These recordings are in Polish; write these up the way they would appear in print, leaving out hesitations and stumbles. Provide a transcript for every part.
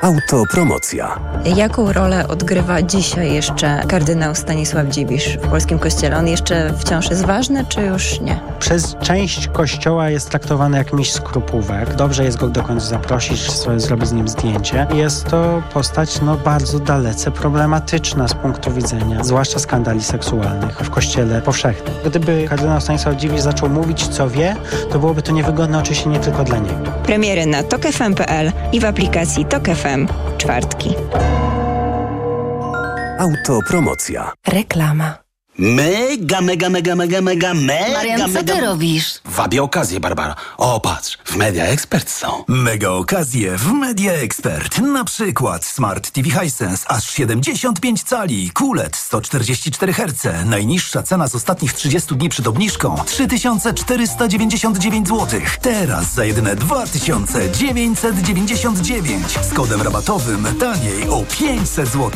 Autopromocja. Jaką rolę odgrywa dzisiaj jeszcze kardynał Stanisław Dziwisz w polskim kościele? On jeszcze wciąż jest ważny, czy już nie? Przez część kościoła jest traktowany jak mistrz skrupówek. Dobrze jest go dokądś zaprosić, zrobić z nim zdjęcie. Jest to postać bardzo dalece problematyczna z punktu widzenia, zwłaszcza skandali seksualnych w kościele powszechnym. Gdyby kardynał Stanisław Dziwisz zaczął mówić, co wie, to byłoby to niewygodne oczywiście nie tylko dla niego. Premiery na tokfm.pl i w aplikacji Tok FM. Czwartki. Autopromocja. Reklama. Mega. Marian, co ty robisz? Wabię okazję, Barbara. O, patrz, w Media Expert są. Mega okazje w Media Expert. Na przykład Smart TV Hisense aż 75 cali, QLED 144 Hz. Najniższa cena z ostatnich 30 dni przed obniżką 3499 zł. Teraz za jedyne 2999. Z kodem rabatowym taniej o 500 zł.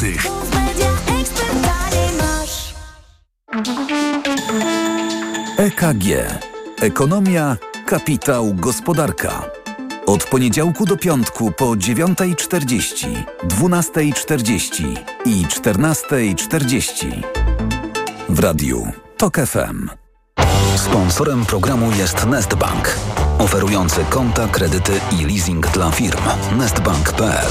EKG. Ekonomia, kapitał, gospodarka. Od poniedziałku do piątku po 9:40, 12:40 i 14:40. W radiu Tok FM. Sponsorem programu jest Nestbank, oferujący konta, kredyty i leasing dla firm. Nestbank.pl.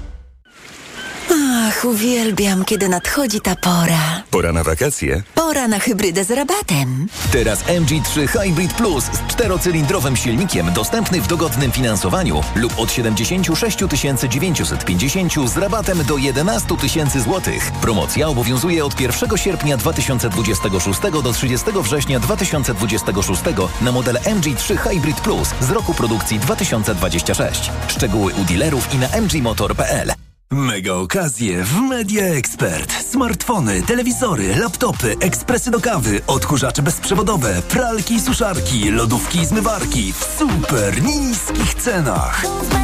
Ach, uwielbiam, kiedy nadchodzi ta pora. Pora na wakacje? Pora na hybrydę z rabatem. Teraz MG3 Hybrid Plus z 4-cylindrowym silnikiem dostępny w dogodnym finansowaniu lub od 76 950 z rabatem do 11 000 złotych. Promocja obowiązuje od 1 sierpnia 2026 do 30 września 2026 na model MG3 Hybrid Plus z roku produkcji 2026. Szczegóły u dealerów i na mgmotor.pl. Mega okazje w Media Expert. Smartfony, telewizory, laptopy, ekspresy do kawy, odkurzacze bezprzewodowe, pralki i suszarki, lodówki i zmywarki w super niskich cenach.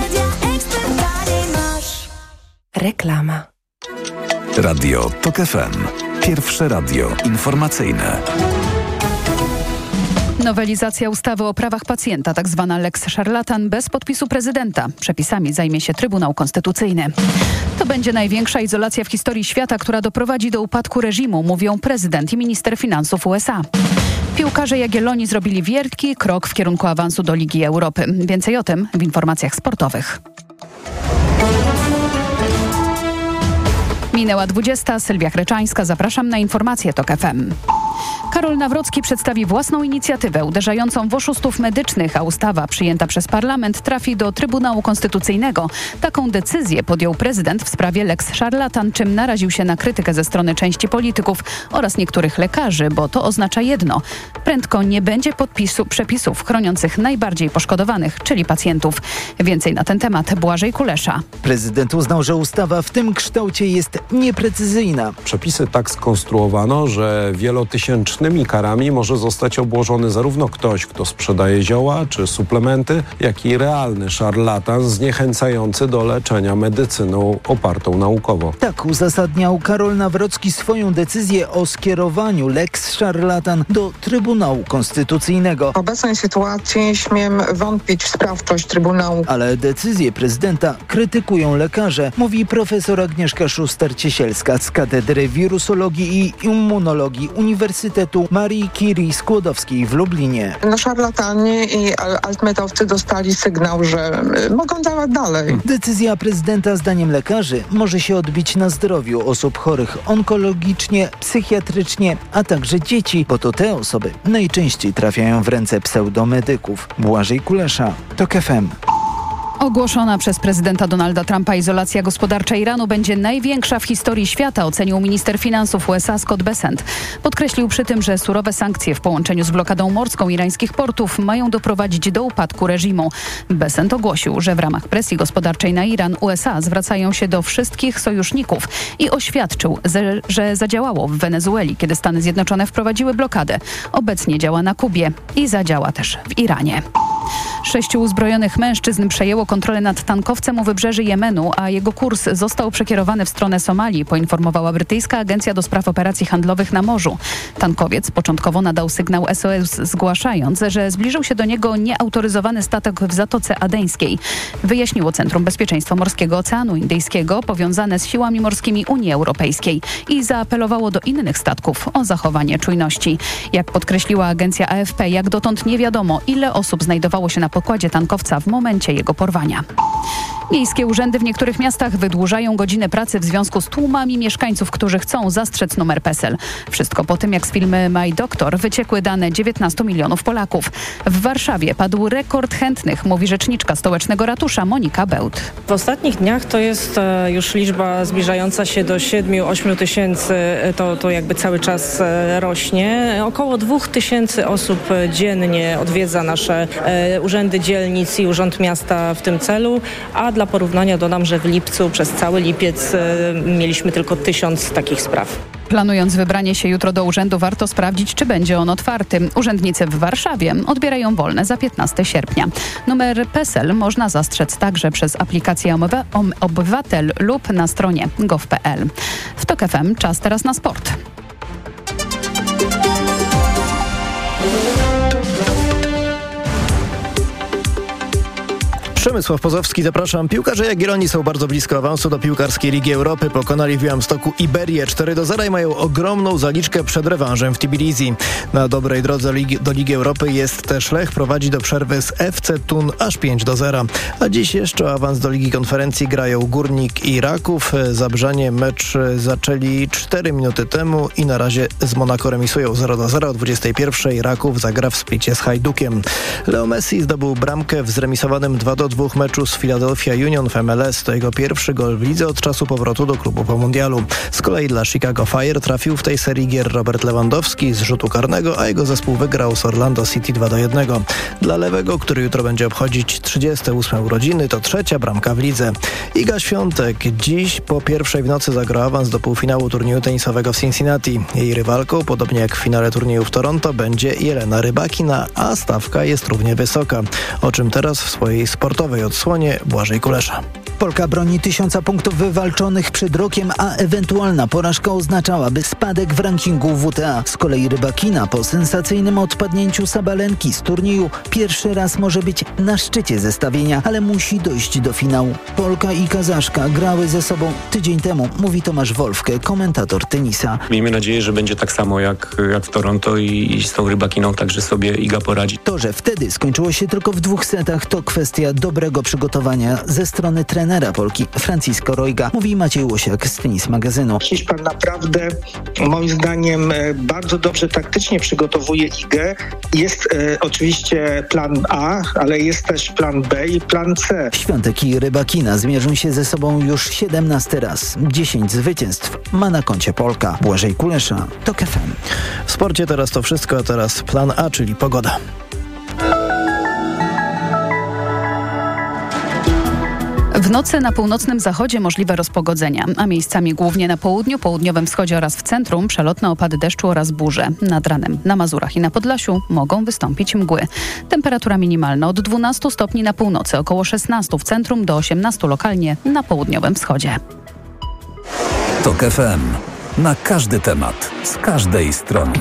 Reklama. Radio Tok FM. Pierwsze radio informacyjne. Nowelizacja ustawy o prawach pacjenta, tak zwana lex szarlatan, bez podpisu prezydenta. Przepisami zajmie się Trybunał Konstytucyjny. To będzie największa izolacja w historii świata, która doprowadzi do upadku reżimu, mówią prezydent i minister finansów USA. Piłkarze Jagiellonii zrobili wielki krok w kierunku awansu do Ligi Europy. Więcej o tym w informacjach sportowych. Minęła 20. Sylwia Chreczańska. Zapraszam na informacje Tok FM. Karol Nawrocki przedstawi własną inicjatywę uderzającą w oszustów medycznych, a ustawa przyjęta przez parlament trafi do Trybunału Konstytucyjnego. Taką decyzję podjął prezydent w sprawie lex szarlatan, czym naraził się na krytykę ze strony części polityków oraz niektórych lekarzy, bo to oznacza jedno. Prędko nie będzie przepisów chroniących najbardziej poszkodowanych, czyli pacjentów. Więcej na ten temat Błażej Kulesza. Prezydent uznał, że ustawa w tym kształcie jest nieprecyzyjna. Przepisy tak skonstruowano, że wielotysięcznymi karami może zostać obłożony zarówno ktoś, kto sprzedaje zioła czy suplementy, jak i realny szarlatan zniechęcający do leczenia medycyną opartą naukowo. Tak uzasadniał Karol Nawrocki swoją decyzję o skierowaniu lex szarlatan do Trybunału Konstytucyjnego. W obecnej sytuacji śmiem wątpić w sprawczość Trybunału. Ale decyzję prezydenta krytykują lekarze, mówi profesor Agnieszka Szuster-Ciesielska z Katedry Wirusologii i Immunologii Uniwersytetu Marii Curie Skłodowskiej w Lublinie. Szarlatani i altmetowcy dostali sygnał, że mogą działać dalej. Decyzja prezydenta zdaniem lekarzy może się odbić na zdrowiu osób chorych onkologicznie, psychiatrycznie, a także dzieci, bo to te osoby najczęściej trafiają w ręce pseudomedyków. Błażej Kulesza, Tok FM. Ogłoszona przez prezydenta Donalda Trumpa izolacja gospodarcza Iranu będzie największa w historii świata, ocenił minister finansów USA Scott Bessent. Podkreślił przy tym, że surowe sankcje w połączeniu z blokadą morską irańskich portów mają doprowadzić do upadku reżimu. Bessent ogłosił, że w ramach presji gospodarczej na Iran USA zwracają się do wszystkich sojuszników i oświadczył, że zadziałało w Wenezueli, kiedy Stany Zjednoczone wprowadziły blokadę. Obecnie działa na Kubie i zadziała też w Iranie. 6 uzbrojonych mężczyzn przejęło kontrolę nad tankowcem u wybrzeży Jemenu, a jego kurs został przekierowany w stronę Somalii, poinformowała brytyjska agencja do spraw operacji handlowych na morzu. Tankowiec początkowo nadał sygnał SOS, zgłaszając, że zbliżył się do niego nieautoryzowany statek w Zatoce Adeńskiej. Wyjaśniło Centrum Bezpieczeństwa Morskiego Oceanu Indyjskiego, powiązane z siłami morskimi Unii Europejskiej, i zaapelowało do innych statków o zachowanie czujności. Jak podkreśliła agencja AFP, jak dotąd nie wiadomo, ile osób znajdowało się na pokładzie tankowca w momencie jego porwania. Miejskie urzędy w niektórych miastach wydłużają godziny pracy w związku z tłumami mieszkańców, którzy chcą zastrzec numer PESEL. Wszystko po tym, jak z firmy My Doctor wyciekły dane 19 milionów Polaków. W Warszawie padł rekord chętnych, mówi rzeczniczka stołecznego ratusza Monika Bełt. W ostatnich dniach to jest już liczba zbliżająca się do 7-8 tysięcy, to jakby cały czas rośnie. Około 2000 osób dziennie odwiedza nasze urzędy dzielnic i Urząd Miasta w tym celu, a dla porównania dodam, że w lipcu przez cały lipiec mieliśmy tylko 1000 takich spraw. Planując wybranie się jutro do urzędu, warto sprawdzić, czy będzie on otwarty. Urzędnicy w Warszawie odbierają wolne za 15 sierpnia. Numer PESEL można zastrzec także przez aplikację Obywatel lub na stronie gov.pl. W TOK FM czas teraz na sport. Przemysław Pozowski, zapraszam. Piłkarze Jagiellonii są bardzo blisko awansu do piłkarskiej Ligi Europy. Pokonali w Białymstoku Iberię 4-0 i mają ogromną zaliczkę przed rewanżem w Tbilisi. Na dobrej drodze do Ligi Europy jest też Lech. Prowadzi do przerwy z FC Thun aż 5-0. A dziś jeszcze o awans do Ligi Konferencji grają Górnik i Raków. Zabrzanie mecz zaczęli 4 minuty temu i na razie z Monako remisują 0-0. O 21:00 Raków zagra w Splicie z Hajdukiem. Leo Messi zdobył bramkę w zremisowanym 2-2 meczu z Philadelphia Union w MLS. To jego pierwszy gol w lidze od czasu powrotu do klubu po mundialu. Z kolei dla Chicago Fire trafił w tej serii gier Robert Lewandowski z rzutu karnego, a jego zespół wygrał z Orlando City 2-1. Dla Lewego, który jutro będzie obchodzić 38 urodziny, to 3. bramka w lidze. Iga Świątek dziś po pierwszej w nocy zagra awans do półfinału turnieju tenisowego w Cincinnati. Jej rywalką, podobnie jak w finale turnieju w Toronto, będzie Jelena Rybakina, a stawka jest równie wysoka. O czym teraz w swojej sportowej odsłonie Błażej Kulesza. Polka broni 1000 punktów wywalczonych przed rokiem, a ewentualna porażka oznaczałaby spadek w rankingu WTA. Z kolei Rybakina po sensacyjnym odpadnięciu Sabalenki z turnieju pierwszy raz może być na szczycie zestawienia, ale musi dojść do finału. Polka i Kazaszka grały ze sobą tydzień temu, mówi Tomasz Wolfke, komentator tenisa. Miejmy nadzieję, że będzie tak samo jak w Toronto i z tą Rybakiną także sobie Iga poradzi. To, że wtedy skończyło się tylko w 2 setach, to kwestia dobrego przygotowania ze strony trenera Polki Francisco Roiga, mówi Maciej Łosiak z Tenis Magazynu. Hiszpan naprawdę moim zdaniem bardzo dobrze taktycznie przygotowuje Igę. Jest oczywiście plan A, ale jest też plan B i plan C. Świątek i Rybakina zmierzą się ze sobą już 17 raz. 10 zwycięstw ma na koncie Polka. Błażej Kulesza, TOK FM. W sporcie teraz to wszystko, a teraz plan A, czyli pogoda. W nocy na północnym zachodzie możliwe rozpogodzenia, a miejscami głównie na południu, południowym wschodzie oraz w centrum przelotne opady deszczu oraz burze. Nad ranem na Mazurach i na Podlasiu mogą wystąpić mgły. Temperatura minimalna od 12 stopni na północy, około 16 w centrum do 18 lokalnie na południowym wschodzie. TOK FM. Na każdy temat, z każdej strony.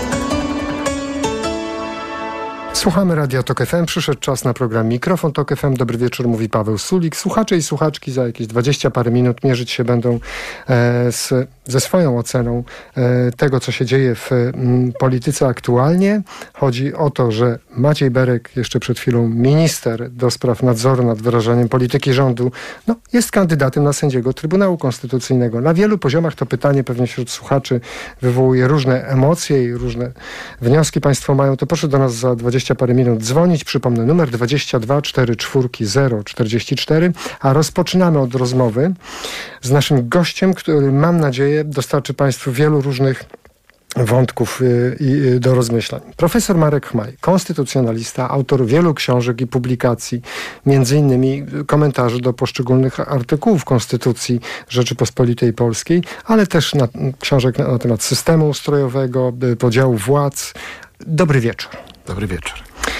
Słuchamy Radia TOK FM. Przyszedł czas na program Mikrofon TOK FM. Dobry wieczór, mówi Paweł Sulik. Słuchacze i słuchaczki za jakieś 20 parę minut mierzyć się będą ze swoją oceną tego, co się dzieje w polityce aktualnie. Chodzi o to, że Maciej Berek, jeszcze przed chwilą minister do spraw nadzoru nad wdrażaniem polityki rządu, jest kandydatem na sędziego Trybunału Konstytucyjnego. Na wielu poziomach to pytanie pewnie wśród słuchaczy wywołuje różne emocje i różne wnioski Państwo mają. To proszę do nas za 20 parę minut dzwonić. Przypomnę, numer 22 44 044, a rozpoczynamy od rozmowy z naszym gościem, który, mam nadzieję, dostarczy Państwu wielu różnych wątków do rozmyślań. Profesor Marek Chmaj, konstytucjonalista, autor wielu książek i publikacji, między innymi komentarzy do poszczególnych artykułów Konstytucji Rzeczypospolitej Polskiej, ale też książek na temat systemu ustrojowego, podziału władz. Dobry wieczór. Dobry wieczór.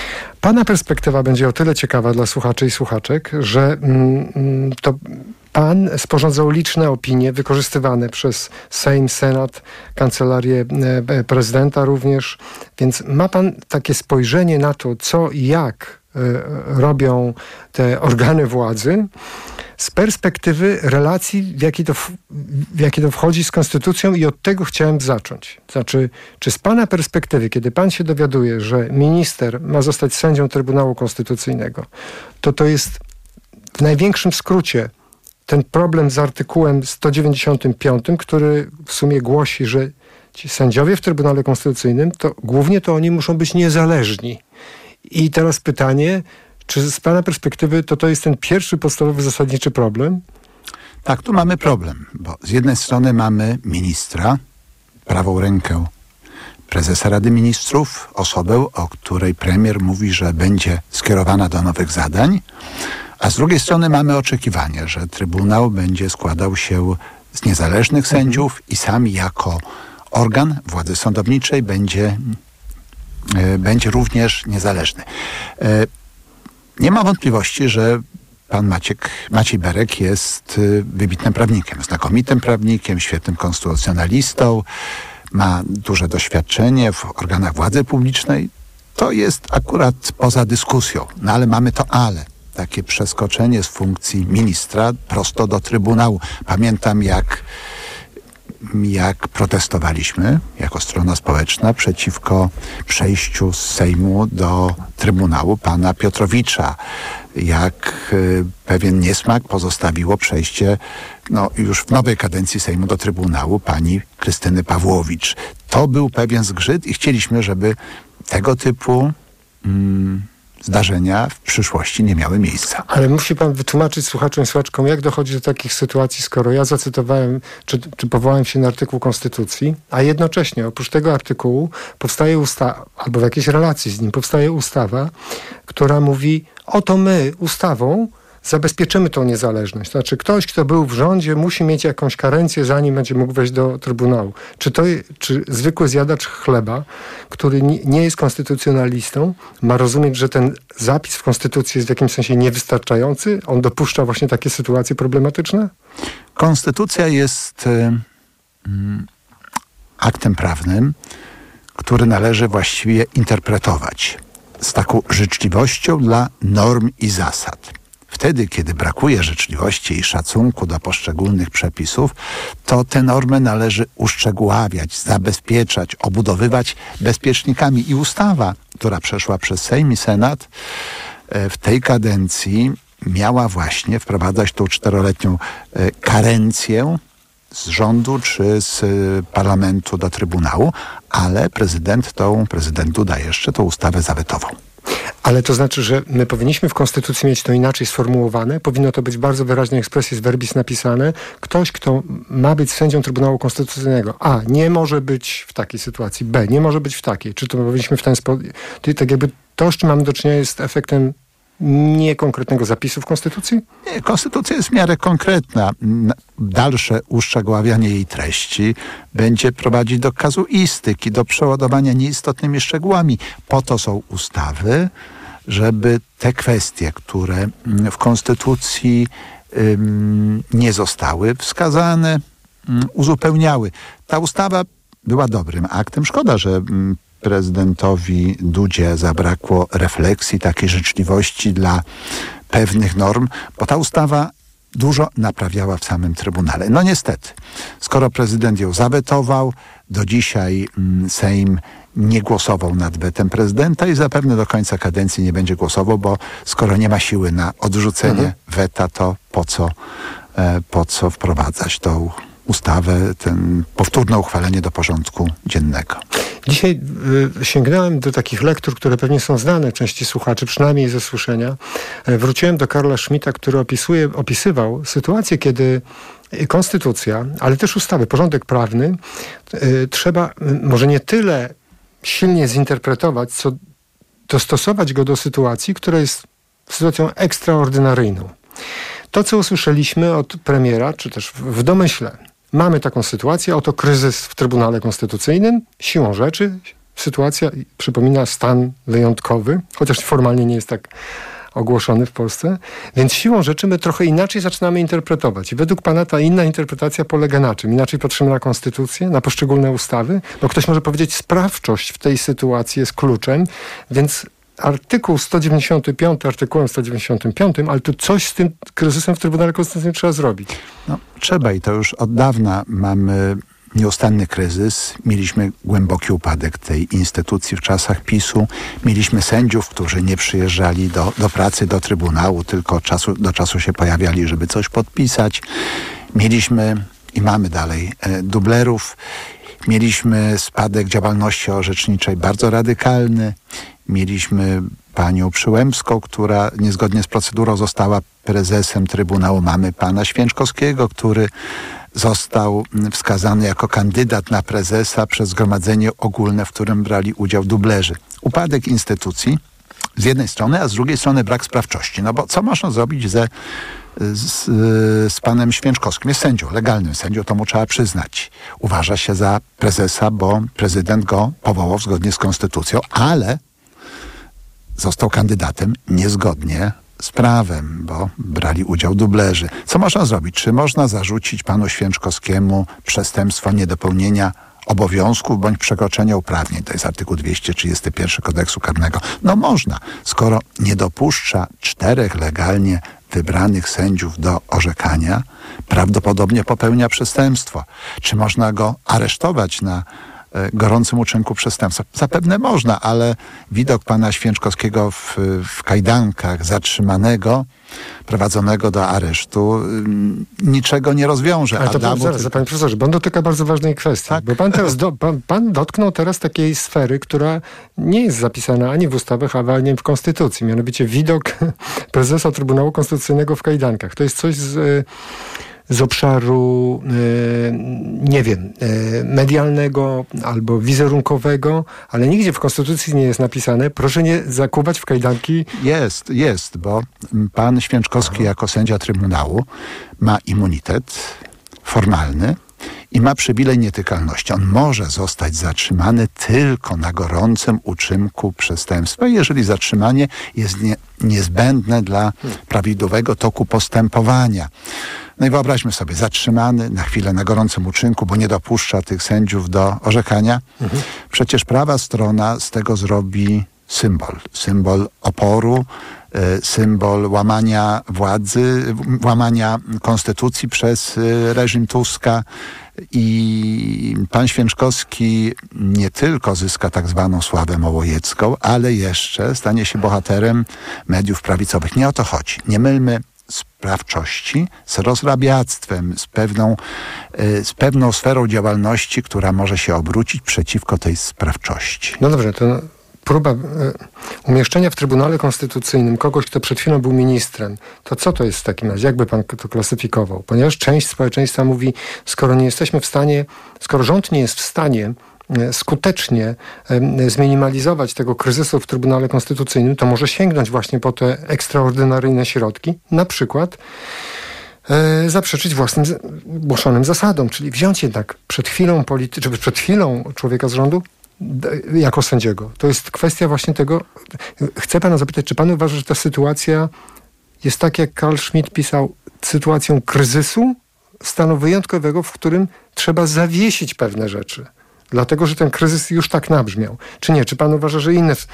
Pana perspektywa będzie o tyle ciekawa dla słuchaczy i słuchaczek, że to pan sporządzał liczne opinie wykorzystywane przez Sejm, Senat, Kancelarię Prezydenta również, więc ma pan takie spojrzenie na to, co i jak robią te organy władzy z perspektywy relacji, w jakie to wchodzi z konstytucją, i od tego chciałem zacząć. Znaczy, czy z pana perspektywy, kiedy pan się dowiaduje, że minister ma zostać sędzią Trybunału Konstytucyjnego, to jest w największym skrócie ten problem z artykułem 195, który w sumie głosi, że ci sędziowie w Trybunale Konstytucyjnym, to głównie to oni muszą być niezależni. I teraz pytanie, czy z pana perspektywy to jest ten pierwszy podstawowy, zasadniczy problem? Tak, tu mamy problem, bo z jednej strony mamy ministra, prawą rękę prezesa Rady Ministrów, osobę, o której premier mówi, że będzie skierowana do nowych zadań, a z drugiej strony mamy oczekiwanie, że Trybunał będzie składał się z niezależnych sędziów i sam jako organ władzy sądowniczej będzie również niezależny. Nie ma wątpliwości, że pan Maciej Berek jest wybitnym prawnikiem, znakomitym prawnikiem, świetnym konstytucjonalistą, ma duże doświadczenie w organach władzy publicznej. To jest akurat poza dyskusją. No ale mamy to ale. Takie przeskoczenie z funkcji ministra prosto do Trybunału. Pamiętam, jak protestowaliśmy jako strona społeczna przeciwko przejściu z Sejmu do Trybunału pana Piotrowicza. Jak pewien niesmak pozostawiło przejście już w nowej kadencji Sejmu do Trybunału pani Krystyny Pawłowicz. To był pewien zgrzyt i chcieliśmy, żeby tego typu zdarzenia w przyszłości nie miały miejsca. Ale musi pan wytłumaczyć słuchaczom i słuchaczkom, jak dochodzi do takich sytuacji, skoro ja zacytowałem, czy powołałem się na artykuł Konstytucji, a jednocześnie oprócz tego artykułu powstaje ustawa, albo w jakiejś relacji z nim powstaje ustawa, która mówi, oto my ustawą zabezpieczymy tą niezależność. Znaczy ktoś, kto był w rządzie, musi mieć jakąś karencję, zanim będzie mógł wejść do Trybunału. Czy zwykły zjadacz chleba, który nie jest konstytucjonalistą, ma rozumieć, że ten zapis w Konstytucji jest w jakimś sensie niewystarczający? On dopuszcza właśnie takie sytuacje problematyczne? Konstytucja jest aktem prawnym, który należy właściwie interpretować z taką życzliwością dla norm i zasad. Wtedy, kiedy brakuje życzliwości i szacunku do poszczególnych przepisów, to te normy należy uszczegóławiać, zabezpieczać, obudowywać bezpiecznikami. I ustawa, która przeszła przez Sejm i Senat w tej kadencji, miała właśnie wprowadzać tą 4-letnią karencję z rządu czy z parlamentu do Trybunału, ale prezydent Duda jeszcze tą ustawę zawetował. Ale to znaczy, że my powinniśmy w Konstytucji mieć to inaczej sformułowane. Powinno to być bardzo wyraźnie expressis verbis napisane. Ktoś, kto ma być sędzią Trybunału Konstytucyjnego, A, nie może być w takiej sytuacji, B, nie może być w takiej. Czy to powinniśmy w ten sposób... Tak jakby to, z czym mamy do czynienia, jest efektem niekonkretnego zapisu w Konstytucji? Nie, Konstytucja jest w miarę konkretna. Dalsze uszczegóławianie jej treści będzie prowadzić do kazuistyki, do przeładowania nieistotnymi szczegółami. Po to są ustawy, żeby te kwestie, które w Konstytucji nie zostały wskazane, uzupełniały. Ta ustawa była dobrym aktem. Szkoda, że prezydentowi Dudzie zabrakło refleksji, takiej życzliwości dla pewnych norm, bo ta ustawa dużo naprawiała w samym Trybunale. No niestety, skoro prezydent ją zawetował, do dzisiaj Sejm nie głosował nad wetem prezydenta i zapewne do końca kadencji nie będzie głosował, bo skoro nie ma siły na odrzucenie weta, to po co wprowadzać tą ustawę, powtórne uchwalenie do porządku dziennego. Dzisiaj sięgnąłem do takich lektur, które pewnie są znane części słuchaczy, przynajmniej ze słyszenia. Wróciłem do Karla Schmitta, który opisywał sytuację, kiedy konstytucja, ale też ustawy, porządek prawny trzeba może nie tyle silnie zinterpretować, co dostosować go do sytuacji, która jest sytuacją ekstraordynaryjną. To, co usłyszeliśmy od premiera, czy też w domyśle, mamy taką sytuację, oto kryzys w Trybunale Konstytucyjnym, siłą rzeczy, sytuacja przypomina stan wyjątkowy, chociaż formalnie nie jest tak ogłoszony w Polsce, więc siłą rzeczy my trochę inaczej zaczynamy interpretować. I według pana ta inna interpretacja polega na czym? Inaczej patrzymy na konstytucję, na poszczególne ustawy? Bo ktoś może powiedzieć, sprawczość w tej sytuacji jest kluczem, więc artykułem 195, ale tu coś z tym kryzysem w Trybunale Konstytucyjnym trzeba zrobić. No, trzeba i to już od dawna mamy nieustanny kryzys. Mieliśmy głęboki upadek tej instytucji w czasach PiS-u. Mieliśmy sędziów, którzy nie przyjeżdżali do pracy, do Trybunału, tylko od czasu do czasu się pojawiali, żeby coś podpisać. Mieliśmy i mamy dalej dublerów. Mieliśmy spadek działalności orzeczniczej bardzo radykalny. Mieliśmy panią Przyłębską, która niezgodnie z procedurą została prezesem Trybunału. Mamy pana Święczkowskiego, który został wskazany jako kandydat na prezesa przez Zgromadzenie Ogólne, w którym brali udział dublerzy. Upadek instytucji z jednej strony, a z drugiej strony brak sprawczości. No bo co można zrobić z panem Święczkowskim? Jest sędzią, legalnym sędzią, to mu trzeba przyznać. Uważa się za prezesa, bo prezydent go powołał zgodnie z konstytucją, ale został kandydatem niezgodnie z prawem, bo brali udział dublerzy. Co można zrobić? Czy można zarzucić panu Święczkowskiemu przestępstwo niedopełnienia obowiązków bądź przekroczenia uprawnień? To jest artykuł 231 Kodeksu Karnego. No można, skoro nie dopuszcza 4 legalnie wybranych sędziów do orzekania, prawdopodobnie popełnia przestępstwo. Czy można go aresztować na gorącym uczynku przestępstwa? Zapewne można, ale widok pana Święczkowskiego w kajdankach, zatrzymanego, prowadzonego do aresztu, niczego nie rozwiąże. Ale to zaraz, panie profesorze, bo on dotyka bardzo ważnej kwestii. Tak? Bo pan teraz pan dotknął teraz takiej sfery, która nie jest zapisana ani w ustawach, ani w Konstytucji. Mianowicie widok prezesa Trybunału Konstytucyjnego w kajdankach. To jest coś z obszaru, nie wiem, medialnego albo wizerunkowego, ale nigdzie w Konstytucji nie jest napisane, proszę nie zakuwać w kajdanki. Jest, bo pan Święczkowski jako sędzia Trybunału ma immunitet formalny i ma przywilej nietykalności. On może zostać zatrzymany tylko na gorącym uczynku przestępstwa, jeżeli zatrzymanie jest niezbędne dla prawidłowego toku postępowania. No i wyobraźmy sobie, zatrzymany na chwilę na gorącym uczynku, bo nie dopuszcza tych sędziów do orzekania. Przecież prawa strona z tego zrobi symbol oporu, symbol łamania władzy, łamania konstytucji przez reżim Tuska. I pan Święczkowski nie tylko zyska tak zwaną sławę mołojecką, ale jeszcze stanie się bohaterem mediów prawicowych. Nie o to chodzi. Nie mylmy sprawczości z rozrabiactwem, z pewną sferą działalności, która może się obrócić przeciwko tej sprawczości. No dobrze, to próba umieszczenia w Trybunale Konstytucyjnym kogoś, kto przed chwilą był ministrem, to co to jest w takim razie? Jak by pan to klasyfikował? Ponieważ część społeczeństwa mówi, skoro rząd nie jest w stanie skutecznie zminimalizować tego kryzysu w Trybunale Konstytucyjnym, to może sięgnąć właśnie po te ekstraordynaryjne środki, na przykład zaprzeczyć własnym głoszonym zasadom, czyli wziąć jednak przed chwilą człowieka z rządu jako sędziego. To jest kwestia właśnie tego. Chcę pana zapytać, czy pan uważa, że ta sytuacja jest tak, jak Carl Schmitt pisał, sytuacją kryzysu, stanu wyjątkowego, w którym trzeba zawiesić pewne rzeczy, dlatego że ten kryzys już tak nabrzmiał. Czy nie? Czy pan uważa, że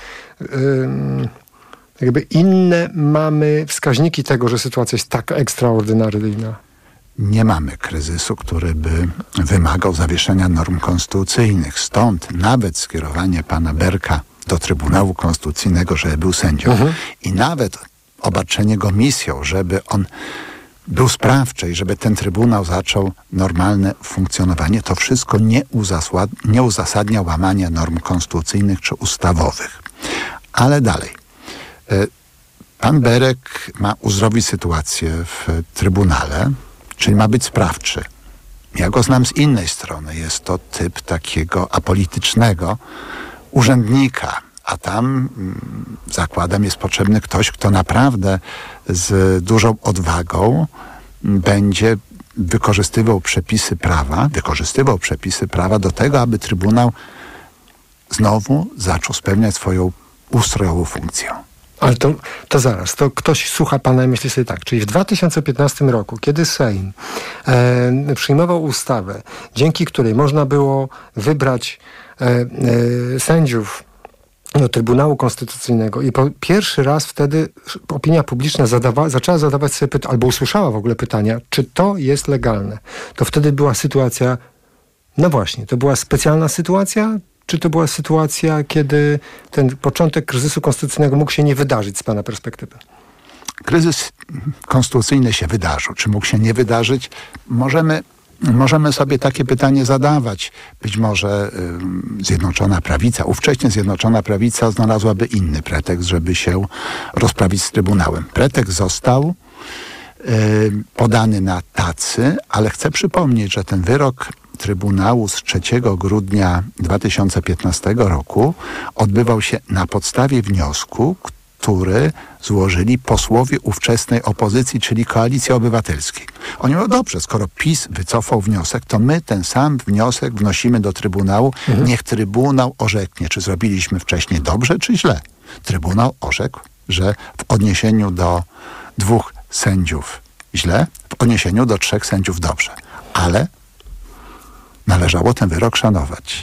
inne mamy wskaźniki tego, że sytuacja jest tak ekstraordynaryjna? Nie mamy kryzysu, który by wymagał zawieszenia norm konstytucyjnych. Stąd nawet skierowanie pana Berka do Trybunału Konstytucyjnego, żeby był sędzią i nawet obarczenie go misją, żeby on był sprawczy i żeby ten Trybunał zaczął normalne funkcjonowanie, to wszystko nie uzasadnia łamania norm konstytucyjnych czy ustawowych. Ale dalej. Pan Berek ma uzdrowić sytuację w Trybunale, czyli ma być sprawczy. Ja go znam z innej strony. Jest to typ takiego apolitycznego urzędnika, a tam, zakładam, jest potrzebny ktoś, kto naprawdę z dużą odwagą będzie wykorzystywał przepisy prawa do tego, aby Trybunał znowu zaczął spełniać swoją ustrojową funkcję. Ale to zaraz, to ktoś słucha pana i myśli sobie tak, czyli w 2015 roku, kiedy Sejm przyjmował ustawę, dzięki której można było wybrać sędziów do Trybunału Konstytucyjnego i pierwszy raz wtedy opinia publiczna zaczęła zadawać sobie pytania, albo usłyszała w ogóle pytania, czy to jest legalne. To wtedy była sytuacja, no właśnie, to była specjalna sytuacja, czy to była sytuacja, kiedy ten początek kryzysu konstytucyjnego mógł się nie wydarzyć z pana perspektywy? Kryzys konstytucyjny się wydarzył. Czy mógł się nie wydarzyć? Możemy sobie takie pytanie zadawać. Być może Zjednoczona Prawica, ówcześnie Zjednoczona Prawica znalazłaby inny pretekst, żeby się rozprawić z Trybunałem. Pretekst został podany na tacy, ale chcę przypomnieć, że ten wyrok Trybunału z 3 grudnia 2015 roku odbywał się na podstawie wniosku, który złożyli posłowie ówczesnej opozycji, czyli Koalicji Obywatelskiej. Oni mówią, dobrze, skoro PiS wycofał wniosek, to my ten sam wniosek wnosimy do Trybunału. Niech Trybunał orzeknie, czy zrobiliśmy wcześniej dobrze, czy źle. Trybunał orzekł, że w odniesieniu do 2 sędziów źle, w odniesieniu do 3 sędziów dobrze. Ale należało ten wyrok szanować.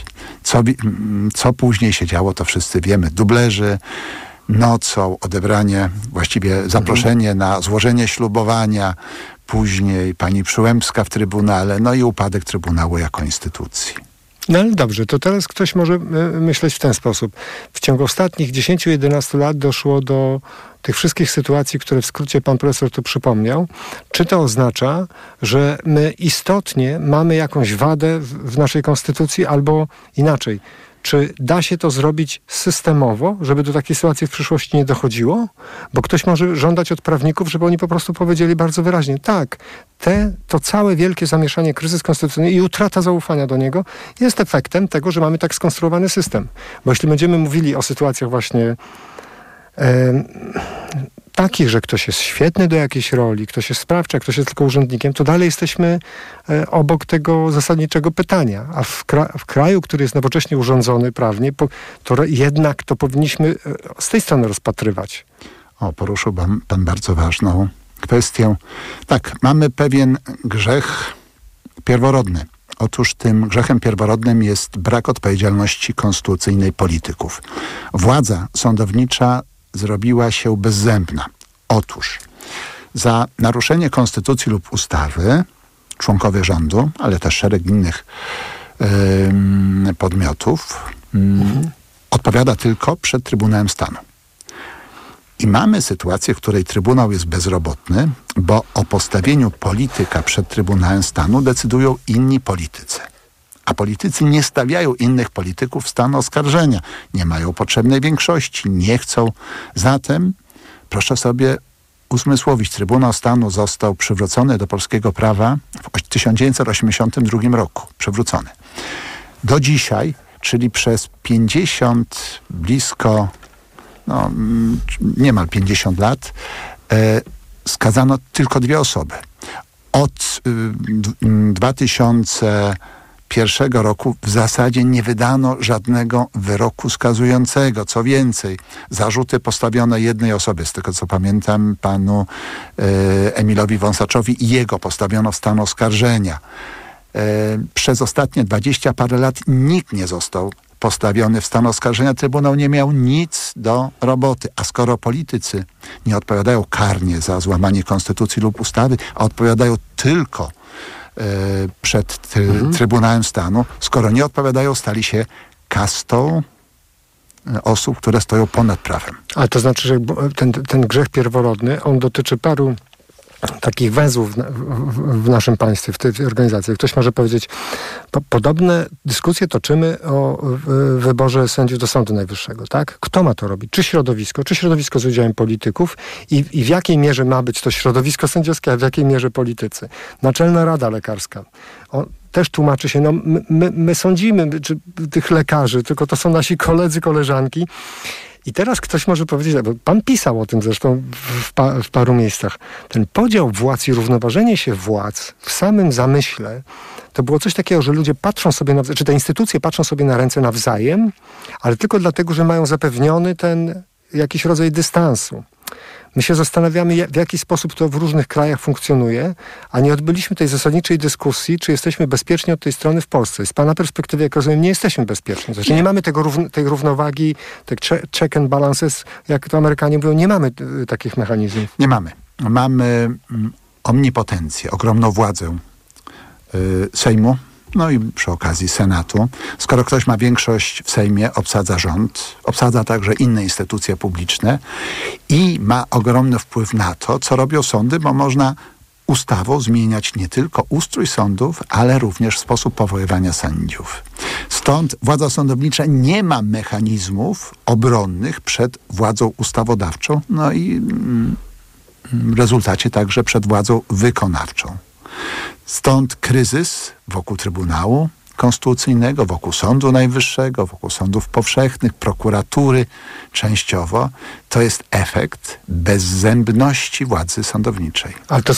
Co później się działo, to wszyscy wiemy. Dublerzy, nocą, odebranie, właściwie zaproszenie na złożenie ślubowania, później pani Przyłębska w Trybunale, no i upadek Trybunału jako instytucji. No ale dobrze, to teraz ktoś może myśleć w ten sposób. W ciągu ostatnich 10-11 lat doszło do tych wszystkich sytuacji, które w skrócie pan profesor tu przypomniał. Czy to oznacza, że my istotnie mamy jakąś wadę w naszej konstytucji, albo inaczej? Czy da się to zrobić systemowo, żeby do takiej sytuacji w przyszłości nie dochodziło? Bo ktoś może żądać od prawników, żeby oni po prostu powiedzieli bardzo wyraźnie, tak, to całe wielkie zamieszanie, kryzys konstytucyjny i utrata zaufania do niego jest efektem tego, że mamy tak skonstruowany system. Bo jeśli będziemy mówili o sytuacjach właśnie takich, że ktoś jest świetny do jakiejś roli, ktoś jest sprawczy, a ktoś jest tylko urzędnikiem, to dalej jesteśmy obok tego zasadniczego pytania. A w kraju, który jest nowocześnie urządzony prawnie, to jednak to powinniśmy z tej strony rozpatrywać. Poruszył pan bardzo ważną kwestię. Tak, mamy pewien grzech pierworodny. Otóż tym grzechem pierworodnym jest brak odpowiedzialności konstytucyjnej polityków. Władza sądownicza zrobiła się bezzębna. Otóż za naruszenie konstytucji lub ustawy członkowie rządu, ale też szereg innych podmiotów odpowiada tylko przed Trybunałem Stanu. I mamy sytuację, w której Trybunał jest bezrobotny, bo o postawieniu polityka przed Trybunałem Stanu decydują inni politycy. A politycy nie stawiają innych polityków w stan oskarżenia. Nie mają potrzebnej większości, nie chcą. Zatem, proszę sobie uzmysłowić, Trybunał Stanu został przywrócony do polskiego prawa w 1982 roku. Przywrócony. Do dzisiaj, czyli przez 50, blisko, niemal 50 lat, skazano tylko 2 osoby. Od 2001 roku w zasadzie nie wydano żadnego wyroku skazującego. Co więcej, zarzuty postawiono jednej osobie, z tego co pamiętam, panu Emilowi Wąsaczowi, i jego postawiono w stan oskarżenia. Przez ostatnie 20 parę lat nikt nie został postawiony w stan oskarżenia. Trybunał nie miał nic do roboty. A skoro politycy nie odpowiadają karnie za złamanie konstytucji lub ustawy, a odpowiadają tylko przed Trybunałem Stanu, skoro nie odpowiadają, stali się kastą osób, które stoją ponad prawem. Ale to znaczy, że ten grzech pierworodny, on dotyczy paru takich węzłów w naszym państwie, w tej organizacji. Ktoś może powiedzieć, podobne dyskusje toczymy o wyborze sędziów do Sądu Najwyższego, tak? Kto ma to robić? Czy środowisko z udziałem polityków i w jakiej mierze ma być to środowisko sędziowskie, a w jakiej mierze politycy? Naczelna Rada Lekarska też tłumaczy się, my sądzimy tych lekarzy, tylko to są nasi koledzy, koleżanki. I teraz ktoś może powiedzieć, bo pan pisał o tym zresztą w paru miejscach, ten podział władz i równoważenie się władz w samym zamyśle, to było coś takiego, że ludzie patrzą sobie czy te instytucje patrzą sobie na ręce nawzajem, ale tylko dlatego, że mają zapewniony ten jakiś rodzaj dystansu. My się zastanawiamy, w jaki sposób to w różnych krajach funkcjonuje, a nie odbyliśmy tej zasadniczej dyskusji, czy jesteśmy bezpieczni od tej strony w Polsce. Z pana perspektywy, jak rozumiem, nie jesteśmy bezpieczni. Znaczy nie mamy tej równowagi, tych check and balances, jak to Amerykanie mówią, nie mamy takich mechanizmów. Nie mamy. Mamy omnipotencję, ogromną władzę Sejmu, no i przy okazji Senatu. Skoro ktoś ma większość w Sejmie, obsadza rząd, obsadza także inne instytucje publiczne i ma ogromny wpływ na to, co robią sądy, bo można ustawą zmieniać nie tylko ustrój sądów, ale również sposób powoływania sędziów. Stąd władza sądownicza nie ma mechanizmów obronnych przed władzą ustawodawczą, no i w rezultacie także przed władzą wykonawczą. Stąd kryzys wokół Trybunału Konstytucyjnego, wokół Sądu Najwyższego, wokół sądów powszechnych, prokuratury częściowo. To jest efekt bezzębności władzy sądowniczej.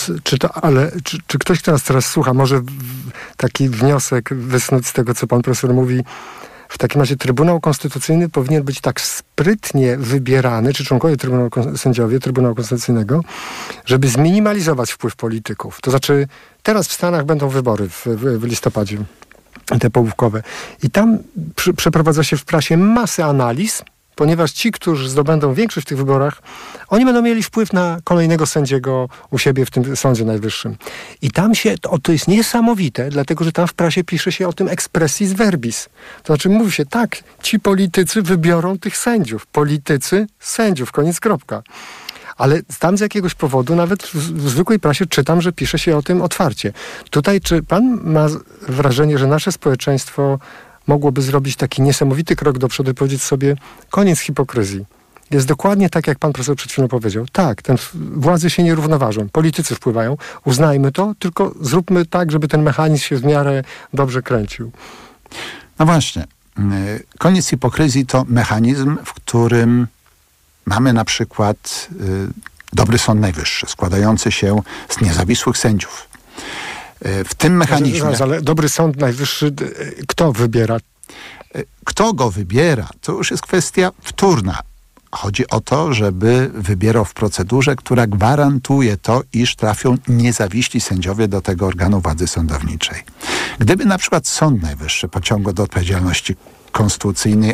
Czy ktoś, kto nas teraz słucha, może taki wniosek wysnuć z tego, co pan profesor mówi? W takim razie Trybunał Konstytucyjny powinien być tak sprytnie wybierany, czy członkowie sędziowie Trybunału Konstytucyjnego, żeby zminimalizować wpływ polityków. To znaczy, teraz w Stanach będą wybory w listopadzie, te połówkowe. I tam przeprowadza się w prasie masę analiz, ponieważ ci, którzy zdobędą większość w tych wyborach, oni będą mieli wpływ na kolejnego sędziego u siebie w tym Sądzie Najwyższym. I tam to jest niesamowite, dlatego że tam w prasie pisze się o tym expressis verbis. To znaczy mówi się, tak, ci politycy wybiorą tych sędziów. Politycy sędziów, koniec, kropka. Ale tam z jakiegoś powodu, nawet w zwykłej prasie czytam, że pisze się o tym otwarcie. Tutaj, czy pan ma wrażenie, że nasze społeczeństwo mogłoby zrobić taki niesamowity krok do przodu i powiedzieć sobie, koniec hipokryzji. Jest dokładnie tak, jak pan profesor przed chwilą powiedział. Tak, władze się nie równoważą, politycy wpływają, uznajmy to, tylko zróbmy tak, żeby ten mechanizm się w miarę dobrze kręcił. No właśnie. Koniec hipokryzji to mechanizm, w którym mamy na przykład dobry Sąd Najwyższy, składający się z niezawisłych sędziów. W tym mechanizmie... Ale dobry Sąd Najwyższy, kto wybiera? Kto go wybiera, to już jest kwestia wtórna. Chodzi o to, żeby wybierał w procedurze, która gwarantuje to, iż trafią niezawiśli sędziowie do tego organu władzy sądowniczej. Gdyby na przykład Sąd Najwyższy pociągał do odpowiedzialności konstytucyjnej,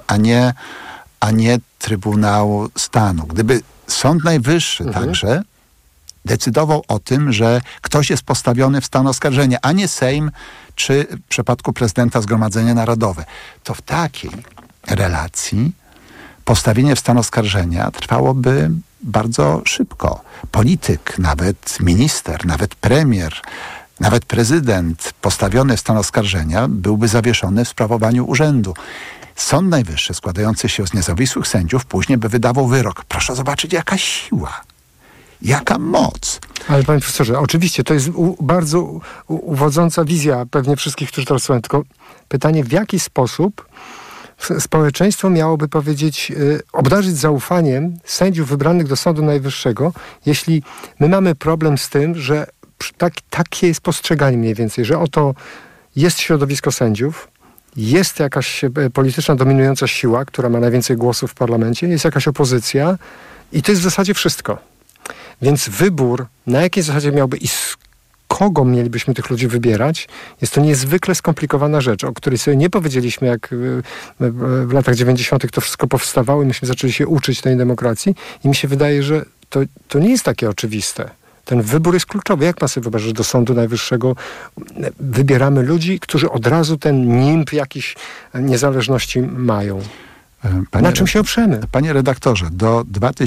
a nie Trybunał Stanu. Gdyby Sąd Najwyższy także decydował o tym, że ktoś jest postawiony w stan oskarżenia, a nie Sejm, czy w przypadku prezydenta Zgromadzenie Narodowe, to w takiej relacji postawienie w stan oskarżenia trwałoby bardzo szybko. Polityk, nawet minister, nawet premier, nawet prezydent postawiony w stan oskarżenia byłby zawieszony w sprawowaniu urzędu. Sąd Najwyższy, składający się z niezawisłych sędziów, później by wydawał wyrok. Proszę zobaczyć, jaka siła, jaka moc. Ale panie profesorze, oczywiście to jest bardzo uwodząca wizja pewnie wszystkich, którzy teraz słuchają. Tylko pytanie, w jaki sposób społeczeństwo miałoby powiedzieć, obdarzyć zaufaniem sędziów wybranych do Sądu Najwyższego, jeśli my mamy problem z tym, że takie jest postrzeganie mniej więcej, że oto jest środowisko sędziów, jest jakaś polityczna dominująca siła, która ma najwięcej głosów w parlamencie, jest jakaś opozycja i to jest w zasadzie wszystko. Więc wybór, na jakiej zasadzie miałby i z kogo mielibyśmy tych ludzi wybierać, jest to niezwykle skomplikowana rzecz, o której sobie nie powiedzieliśmy, jak w latach 90. to wszystko powstawało i myśmy zaczęli się uczyć tej demokracji i mi się wydaje, że to nie jest takie oczywiste. Ten wybór jest kluczowy. Jak ma sobie wyobrazić, że do Sądu Najwyższego wybieramy ludzi, którzy od razu ten nimb jakiejś niezależności mają? Na czym się oprzemy? Panie redaktorze, do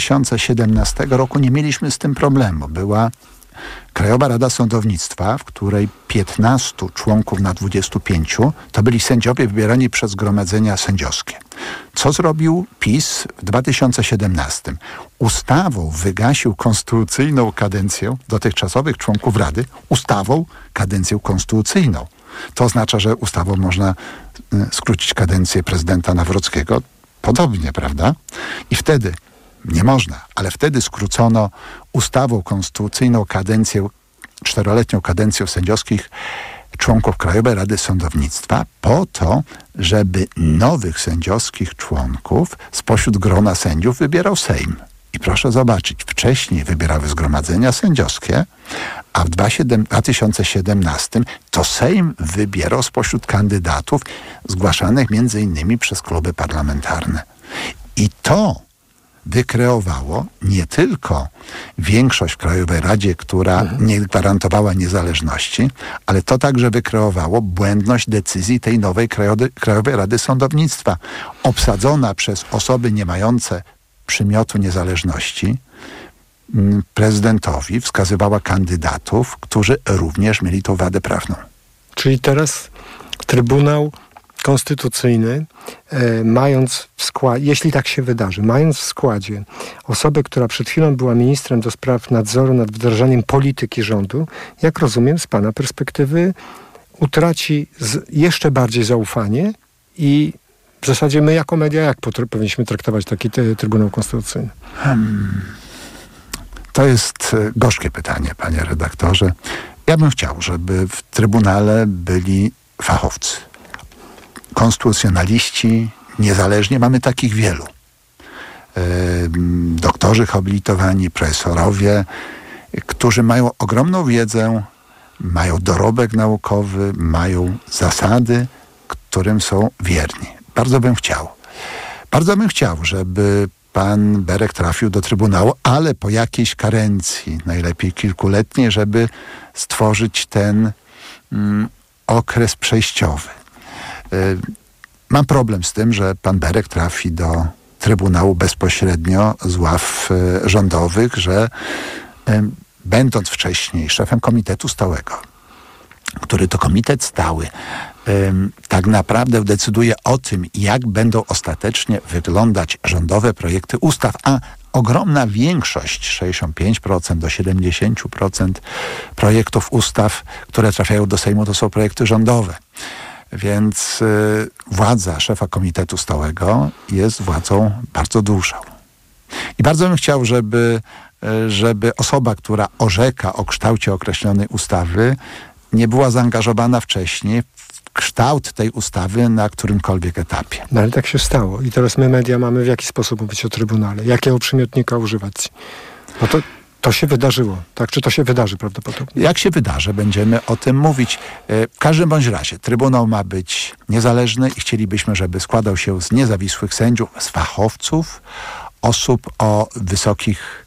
2017 roku nie mieliśmy z tym problemu. Była Krajowa Rada Sądownictwa, w której 15 członków na 25 to byli sędziowie wybierani przez zgromadzenia sędziowskie. Co zrobił PiS w 2017? Ustawą wygasił konstytucyjną kadencję dotychczasowych członków Rady, ustawą kadencję konstytucyjną. To oznacza, że ustawą można skrócić kadencję prezydenta Nawrockiego. podobnie, prawda? I wtedy, nie można, ale wtedy skrócono ustawą konstytucyjną 4-letnią kadencję sędziowskich członków Krajowej Rady Sądownictwa po to, żeby nowych sędziowskich członków spośród grona sędziów wybierał Sejm. I proszę zobaczyć, wcześniej wybierały zgromadzenia sędziowskie, a w 2017 to Sejm wybierał spośród kandydatów zgłaszanych między innymi przez kluby parlamentarne. I to wykreowało nie tylko większość w Krajowej Radzie, która nie gwarantowała niezależności, ale to także wykreowało błędność decyzji tej nowej Krajowej Rady Sądownictwa, obsadzona przez osoby nie mające przymiotu niezależności. Prezydentowi wskazywała kandydatów, którzy również mieli tą wadę prawną. Czyli teraz Trybunał Konstytucyjny, mając w składzie, jeśli tak się wydarzy, mając w składzie osobę, która przed chwilą była ministrem do spraw nadzoru nad wdrażaniem polityki rządu, jak rozumiem z pana perspektywy, utraci jeszcze bardziej zaufanie i w zasadzie my jako media, jak powinniśmy traktować taki Trybunał Konstytucyjny? To jest gorzkie pytanie, panie redaktorze. Ja bym chciał, żeby w Trybunale byli fachowcy. Konstytucjonaliści, niezależnie, mamy takich wielu. Doktorzy habilitowani, profesorowie, którzy mają ogromną wiedzę, mają dorobek naukowy, mają zasady, którym są wierni. Bardzo bym chciał, żeby pan Berek trafił do Trybunału, ale po jakiejś karencji, najlepiej kilkuletniej, żeby stworzyć ten okres przejściowy. Mam problem z tym, że pan Berek trafi do Trybunału bezpośrednio z ław rządowych, że będąc wcześniej szefem Komitetu Stałego, który to Komitet Stały tak naprawdę decyduje o tym, jak będą ostatecznie wyglądać rządowe projekty ustaw, a ogromna większość, 65% do 70% projektów ustaw, które trafiają do Sejmu, to są projekty rządowe. Więc władza szefa Komitetu Stałego jest władzą bardzo dużą. I bardzo bym chciał, żeby osoba, która orzeka o kształcie określonej ustawy, nie była zaangażowana wcześniej w kształt tej ustawy na którymkolwiek etapie. No ale tak się stało. I teraz my, media, mamy w jaki sposób mówić o Trybunale? Jakiego przymiotnika używać? No to się wydarzyło, tak? Czy to się wydarzy prawdopodobnie? Jak się wydarzy, będziemy o tym mówić. W każdym bądź razie Trybunał ma być niezależny i chcielibyśmy, żeby składał się z niezawisłych sędziów, z fachowców, osób o wysokich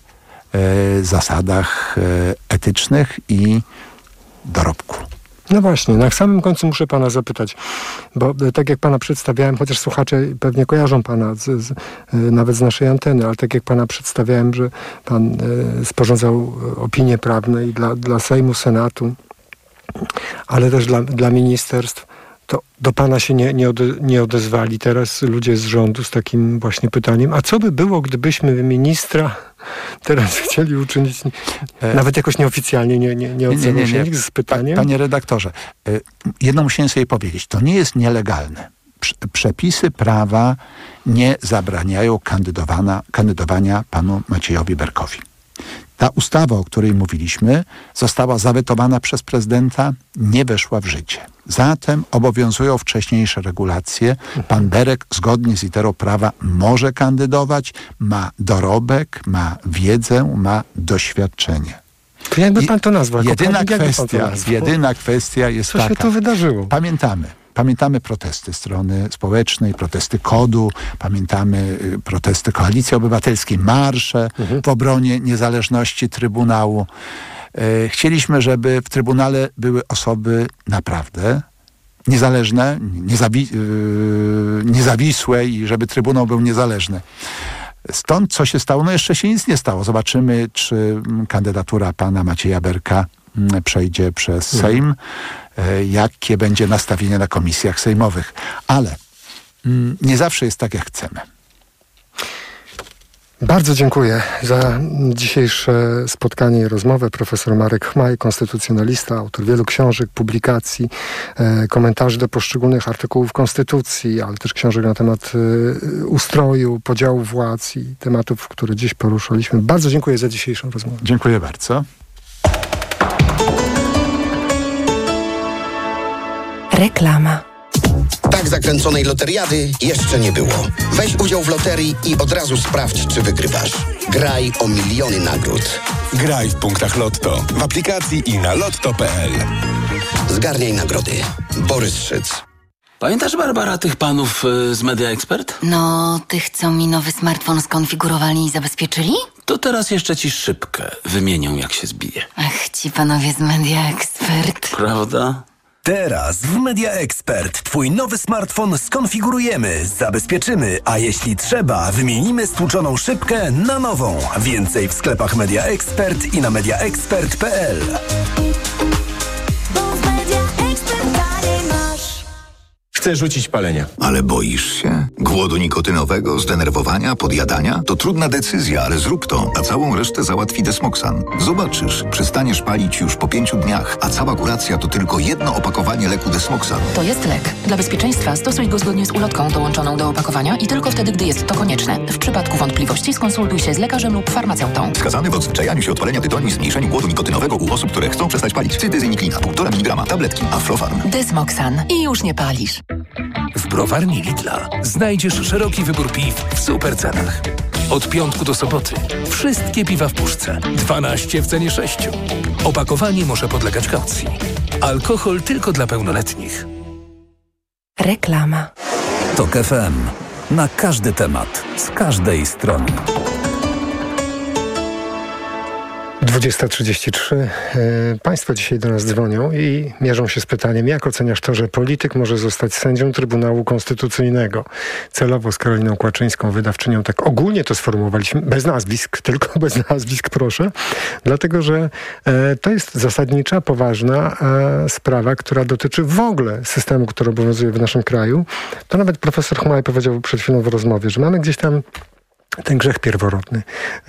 zasadach etycznych i dorobku. No właśnie, na samym końcu muszę pana zapytać, bo tak jak pana przedstawiałem, chociaż słuchacze pewnie kojarzą pana nawet z naszej anteny, ale tak jak pana przedstawiałem, że pan sporządzał opinie prawne i dla Sejmu, Senatu, ale też dla ministerstw, to do pana się nie odezwali teraz ludzie z rządu z takim właśnie pytaniem, a co by było, gdybyśmy ministra teraz chcieli uczynić, nawet jakoś nieoficjalnie nie odzywał się nikt z pytaniem? Panie redaktorze, jedno musimy sobie powiedzieć, to nie jest nielegalne. Przepisy prawa nie zabraniają kandydowania panu Maciejowi Berkowi. Ta ustawa, o której mówiliśmy, została zawetowana przez prezydenta, nie weszła w życie. Zatem obowiązują wcześniejsze regulacje. Pan Berek zgodnie z literą prawa może kandydować, ma dorobek, ma wiedzę, ma doświadczenie. To jakby pan to nazwał? Jedyna kwestia jest taka. Co się tu wydarzyło? Pamiętamy protesty strony społecznej, protesty KOD-u, pamiętamy protesty Koalicji Obywatelskiej, marsze w obronie niezależności Trybunału. Chcieliśmy, żeby w Trybunale były osoby naprawdę niezależne, niezawisłe i żeby Trybunał był niezależny. Stąd co się stało? No jeszcze się nic nie stało. Zobaczymy, czy kandydatura pana Macieja Berka przejdzie przez Sejm, jakie będzie nastawienie na komisjach sejmowych. Ale nie zawsze jest tak, jak chcemy. Bardzo dziękuję za dzisiejsze spotkanie i rozmowę. Profesor Marek Chmaj, konstytucjonalista, autor wielu książek, publikacji, komentarzy do poszczególnych artykułów Konstytucji, ale też książek na temat ustroju, podziału władz i tematów, które dziś poruszaliśmy. Bardzo dziękuję za dzisiejszą rozmowę. Dziękuję bardzo. Reklama. Tak zakręconej loteriady jeszcze nie było. Weź udział w loterii i od razu sprawdź, czy wygrywasz. Graj o miliony nagród. Graj w punktach Lotto, w aplikacji i na lotto.pl. Zgarniaj nagrody. Borys Szyc. Pamiętasz, Barbara, tych panów z Media Expert? No, tych, co mi nowy smartfon skonfigurowali i zabezpieczyli? To teraz jeszcze ci szybkę wymienią, jak się zbije. Ach, ci panowie z Media Expert. Prawda? Teraz w Media Expert twój nowy smartfon skonfigurujemy, zabezpieczymy, a jeśli trzeba, wymienimy stłuczoną szybkę na nową. Więcej w sklepach Media Expert i na mediaexpert.pl. Chcę rzucić palenie. Ale boisz się? Głodu nikotynowego, zdenerwowania, podjadania? To trudna decyzja, ale zrób to, a całą resztę załatwi Desmoxan. Zobaczysz, przestaniesz palić już po 5 dniach, a cała kuracja to tylko jedno opakowanie leku Desmoxan. To jest lek. Dla bezpieczeństwa stosuj go zgodnie z ulotką dołączoną do opakowania i tylko wtedy, gdy jest to konieczne. W przypadku wątpliwości skonsultuj się z lekarzem lub farmaceutą. Wskazany w odzwyczajaniu się od palenia tytoniu i zmniejszeniu głodu nikotynowego u osób, które chcą przestać palić. Cytyzyniklina, 1,5 mg, tabletki, Aflofarm. Desmoxan. I już nie palisz. W browarni Lidla znajdziesz szeroki wybór piw w super cenach. Od piątku do soboty wszystkie piwa w puszce. 12 w cenie 6. Opakowanie może podlegać kaucji. Alkohol tylko dla pełnoletnich. Reklama. TOK FM. Na każdy temat, z każdej strony. 20:33. Państwo dzisiaj do nas dzwonią i mierzą się z pytaniem, jak oceniasz to, że polityk może zostać sędzią Trybunału Konstytucyjnego? Celowo z Karoliną Kłaczyńską, wydawczynią, tak ogólnie to sformułowaliśmy, bez nazwisk, tylko bez nazwisk, proszę, dlatego, że to jest zasadnicza, poważna sprawa, która dotyczy w ogóle systemu, który obowiązuje w naszym kraju. To nawet profesor Chmaj powiedział przed chwilą w rozmowie, że mamy gdzieś tam ten grzech pierworodny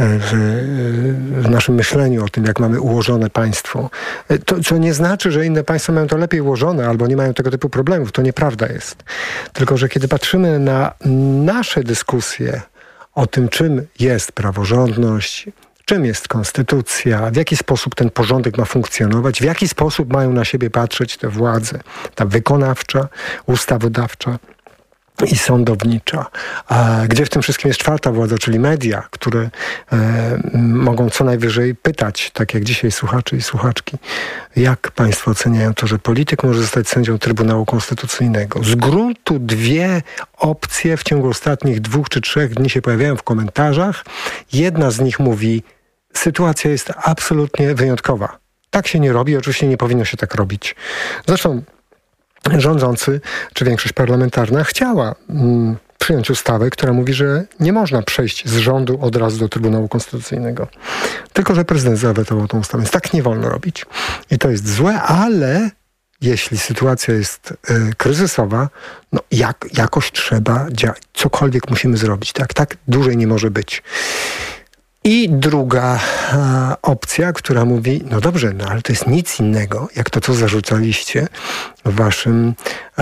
w naszym myśleniu o tym, jak mamy ułożone państwo. To, co nie znaczy, że inne państwa mają to lepiej ułożone albo nie mają tego typu problemów. To nieprawda jest. Tylko, że kiedy patrzymy na nasze dyskusje o tym, czym jest praworządność, czym jest konstytucja, w jaki sposób ten porządek ma funkcjonować, w jaki sposób mają na siebie patrzeć te władze, ta wykonawcza, ustawodawcza i sądownicza. Gdzie w tym wszystkim jest czwarta władza, czyli media, które mogą co najwyżej pytać, tak jak dzisiaj słuchacze i słuchaczki, jak państwo oceniają to, że polityk może zostać sędzią Trybunału Konstytucyjnego. Z gruntu dwie opcje w ciągu ostatnich 2 czy 3 dni się pojawiają w komentarzach. Jedna z nich mówi, sytuacja jest absolutnie wyjątkowa. Tak się nie robi, oczywiście nie powinno się tak robić. Zresztą rządzący, czy większość parlamentarna chciała przyjąć ustawę, która mówi, że nie można przejść z rządu od razu do Trybunału Konstytucyjnego. Tylko że prezydent zawetował tą ustawę. Więc tak nie wolno robić. I to jest złe, ale jeśli sytuacja jest kryzysowa, no jakoś trzeba działać. Cokolwiek musimy zrobić. Tak dłużej nie może być. I druga opcja, która mówi, no dobrze, no ale to jest nic innego, jak to, co zarzucaliście w waszym...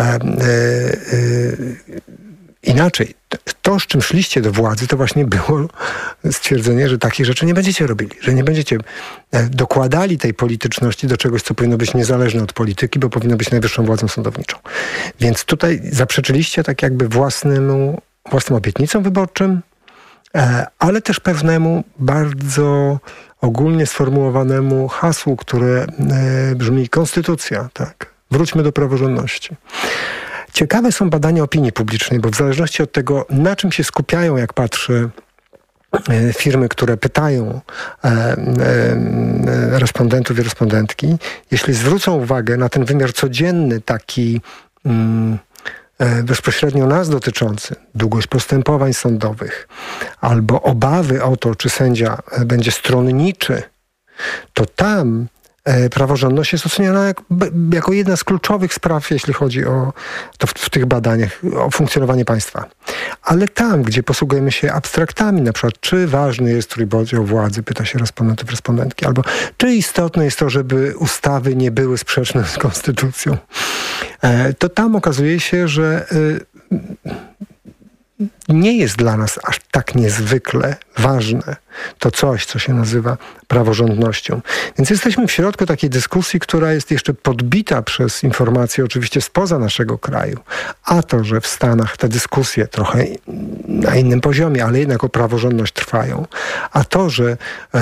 Inaczej, to, z czym szliście do władzy, to właśnie było stwierdzenie, że takich rzeczy nie będziecie robili, że nie będziecie dokładali tej polityczności do czegoś, co powinno być niezależne od polityki, bo powinno być najwyższą władzą sądowniczą. Więc tutaj zaprzeczyliście tak jakby własnym obietnicom wyborczym, ale też pewnemu bardzo ogólnie sformułowanemu hasłu, które brzmi konstytucja, tak. Wróćmy do praworządności. Ciekawe są badania opinii publicznej, bo w zależności od tego, na czym się skupiają, jak patrzę, firmy, które pytają respondentów i respondentki, jeśli zwrócą uwagę na ten wymiar codzienny, taki bezpośrednio nas dotyczący, długość postępowań sądowych albo obawy o to, czy sędzia będzie stronniczy, to tam praworządność jest oceniana jako jedna z kluczowych spraw, jeśli chodzi o to w tych badaniach, o funkcjonowanie państwa. Ale tam, gdzie posługujemy się abstraktami, na przykład, czy ważny jest trójpodział władzy, pyta się respondentów, respondentki, albo czy istotne jest to, żeby ustawy nie były sprzeczne z konstytucją, to tam okazuje się, że nie jest dla nas aż tak niezwykle ważne to coś, co się nazywa praworządnością. Więc jesteśmy w środku takiej dyskusji, która jest jeszcze podbita przez informacje oczywiście spoza naszego kraju. A to, że w Stanach te dyskusje trochę na innym poziomie, ale jednak o praworządność trwają. A to, że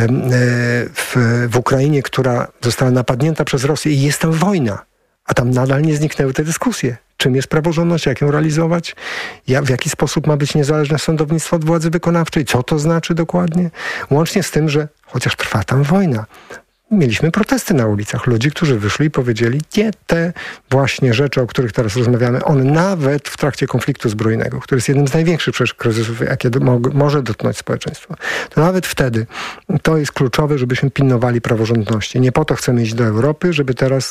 w Ukrainie, która została napadnięta przez Rosję i jest tam wojna, a tam nadal nie zniknęły te dyskusje. Czym jest praworządność, jak ją realizować, w jaki sposób ma być niezależne sądownictwo od władzy wykonawczej, co to znaczy dokładnie. Łącznie z tym, że chociaż trwa tam wojna, mieliśmy protesty na ulicach. Ludzi, którzy wyszli i powiedzieli, nie, te właśnie rzeczy, o których teraz rozmawiamy, one nawet w trakcie konfliktu zbrojnego, który jest jednym z największych przecież kryzysów, jakie może dotknąć społeczeństwo, to nawet wtedy to jest kluczowe, żebyśmy pilnowali praworządności. Nie po to chcemy iść do Europy, żeby teraz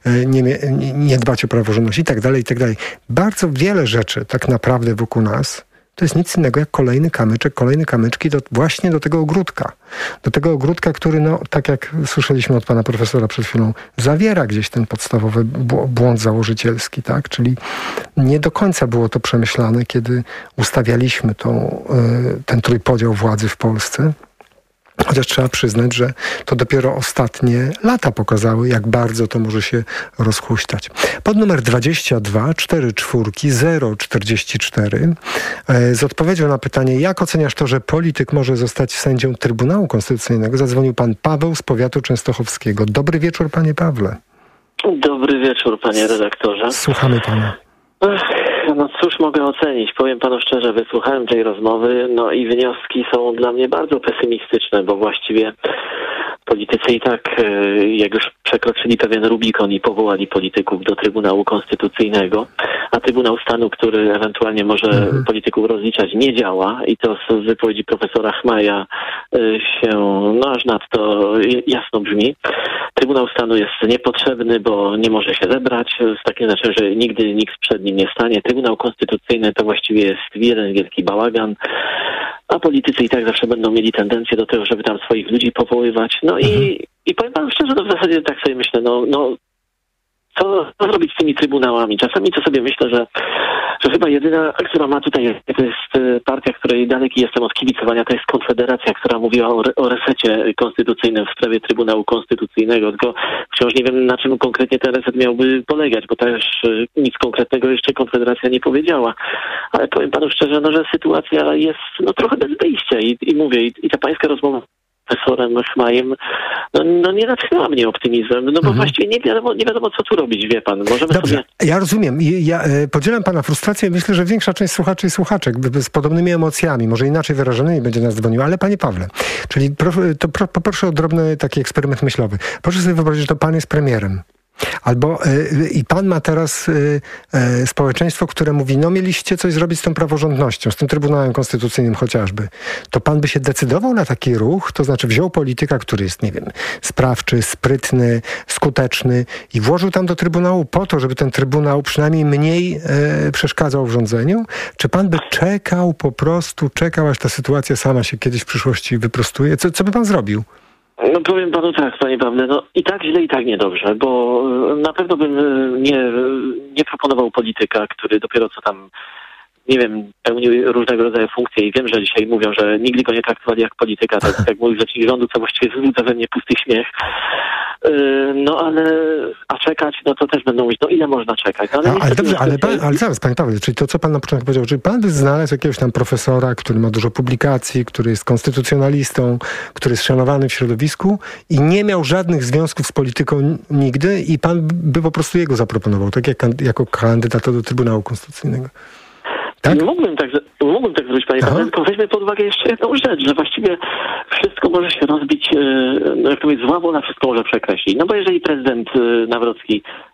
nie dbać o praworządność i tak dalej, i tak dalej. Bardzo wiele rzeczy tak naprawdę wokół nas to jest nic innego jak kolejny kamyczki właśnie do tego ogródka. Do tego ogródka, który, tak jak słyszeliśmy od pana profesora przed chwilą, zawiera gdzieś ten podstawowy błąd założycielski, tak? Czyli nie do końca było to przemyślane, kiedy ustawialiśmy ten trójpodział władzy w Polsce. Chociaż trzeba przyznać, że to dopiero ostatnie lata pokazały, jak bardzo to może się rozhuśtać. Pod numer 22 44 044 z odpowiedzią na pytanie, jak oceniasz to, że polityk może zostać sędzią Trybunału Konstytucyjnego, zadzwonił pan Paweł z powiatu częstochowskiego. Dobry wieczór, panie Pawle. Dobry wieczór, panie redaktorze. Słuchamy pana. No cóż mogę ocenić? Powiem panu szczerze, wysłuchałem tej rozmowy, i wnioski są dla mnie bardzo pesymistyczne, bo właściwie politycy i tak, jak już przekroczyli pewien Rubikon i powołali polityków do Trybunału Konstytucyjnego, a Trybunał Stanu, który ewentualnie może polityków rozliczać, nie działa i to z wypowiedzi profesora Chmaja się aż nadto jasno brzmi. Trybunał Stanu jest niepotrzebny, bo nie może się zebrać, z takim znaczeniem, że nigdy nikt przed nim nie stanie. Trybunał Konstytucyjny to właściwie jest jeden wielki bałagan, a politycy i tak zawsze będą mieli tendencję do tego, żeby tam swoich ludzi powoływać. I powiem panu szczerze, w zasadzie tak sobie myślę, co zrobić z tymi trybunałami? Czasami to sobie myślę, że chyba jedyna, która ma tutaj, to jest partia, której daleki jestem od kibicowania, to jest Konfederacja, która mówiła o resecie konstytucyjnym w sprawie Trybunału Konstytucyjnego, tylko wciąż nie wiem, na czym konkretnie ten reset miałby polegać, bo też nic konkretnego jeszcze Konfederacja nie powiedziała. Ale powiem panu szczerze, że sytuacja jest trochę bez wyjścia i mówię, i ta pańska rozmowa profesorem Chmajem, nie natchnęła mnie optymizmem, bo właściwie nie wiadomo, co tu robić, wie pan. Dobrze, ja rozumiem. Ja podzielam pana frustrację. Myślę, że większa część słuchaczy i słuchaczek z podobnymi emocjami, może inaczej wyrażonymi, będzie nas dzwoniła, ale panie Pawle, czyli poproszę o drobny taki eksperyment myślowy. Proszę sobie wyobrazić, że to pan jest premierem. Albo i pan ma teraz społeczeństwo, które mówi, mieliście coś zrobić z tą praworządnością, z tym Trybunałem Konstytucyjnym chociażby. To pan by się decydował na taki ruch, to znaczy wziął polityka, który jest, nie wiem, sprawczy, sprytny, skuteczny i włożył tam do Trybunału po to, żeby ten Trybunał przynajmniej mniej przeszkadzał w rządzeniu? Czy pan by po prostu czekał, aż ta sytuacja sama się kiedyś w przyszłości wyprostuje? Co by pan zrobił? Powiem panu tak, panie Pawle, i tak źle, i tak niedobrze, bo na pewno bym nie proponował polityka, który dopiero co tam, nie wiem, pełnił różnego rodzaju funkcje i wiem, że dzisiaj mówią, że nigdy go nie traktowali jak polityka, tak jak mówił rzecznik rządu, co właściwie wzbudza we mnie pusty śmiech. A czekać, to też będą mówić, ile można czekać. Ale zaraz, panie Paweł, czyli to, co pan na początku powiedział, czyli pan by znalazł jakiegoś tam profesora, który ma dużo publikacji, który jest konstytucjonalistą, który jest szanowany w środowisku i nie miał żadnych związków z polityką nigdy i pan by po prostu jego zaproponował, tak jako kandydata do Trybunału Konstytucyjnego. Tak? Mógłbym tak zrobić, panie Paweł, tylko weźmy pod uwagę jeszcze jedną rzecz, że właściwie wszystko może się rozbić, jak to mówić, zła wola wszystko może przekreślić. Bo jeżeli prezydent Nawrocki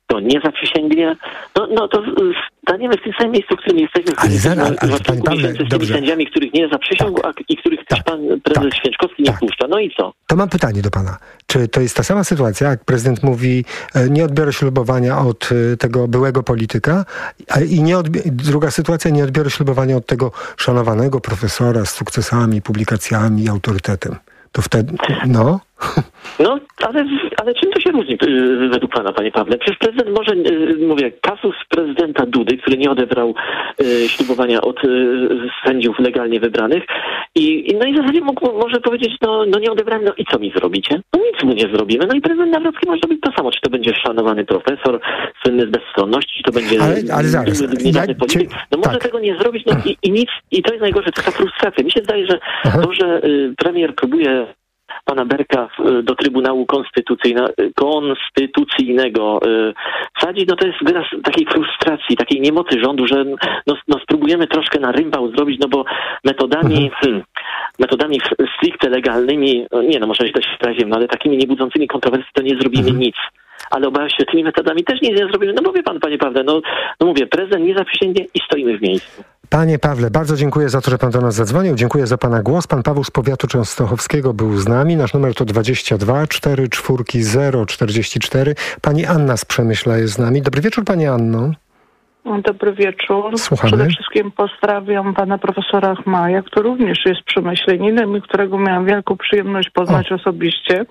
kto nie zaprzysięgnie, no to staniemy w tym samym miejscu, w którym jesteśmy, z tymi sędziami, których nie zaprzysiągł, i których też pan prezes Święczkowski nie wpuszcza. No i co? To mam pytanie do pana. Czy to jest ta sama sytuacja, jak prezydent mówi, nie odbiorę ślubowania od tego byłego polityka, i druga sytuacja, nie odbiorę ślubowania od tego szanowanego profesora z sukcesami, publikacjami, autorytetem? To wtedy, No, ale czym to się różni według pana, panie Pawle? Przecież prezydent może, kasus prezydenta Dudy, który nie odebrał ślubowania od sędziów legalnie wybranych i w zasadzie może powiedzieć, nie odebrałem, i co mi zrobicie? No nic mu nie zrobimy. No i prezydent Nawrocki może robić to samo. Czy to będzie szanowany profesor, słynny z bezstronności, czy to będzie ale zaraz, polityk. Może tego nie zrobić, i nic. I to jest najgorsze, to ta frustracja. Mi się zdaje, że to, że premier próbuje pana Berka do Trybunału Konstytucyjnego wsadzić, to jest wyraz takiej frustracji, takiej niemocy rządu, że spróbujemy troszkę na rympał zrobić, bo metodami stricte legalnymi, może źle się wyraziłem, ale takimi niebudzącymi kontrowersji to nie zrobimy nic. Ale obawiam się, że tymi metodami też nic nie zrobimy. Bo wie pan, panie Pawle, mówię, prezydent nie zaprzysięgnie i stoimy w miejscu. Panie Pawle, bardzo dziękuję za to, że pan do nas zadzwonił. Dziękuję za pana głos. Pan Paweł z powiatu częstochowskiego był z nami. Nasz numer to 22 44 044. Pani Anna z Przemyśla jest z nami. Dobry wieczór, pani Anno. Dobry wieczór. Słuchamy. Przede wszystkim pozdrawiam pana profesora Chmaja, który również jest przemyśleninem i którego miałam wielką przyjemność poznać osobiście.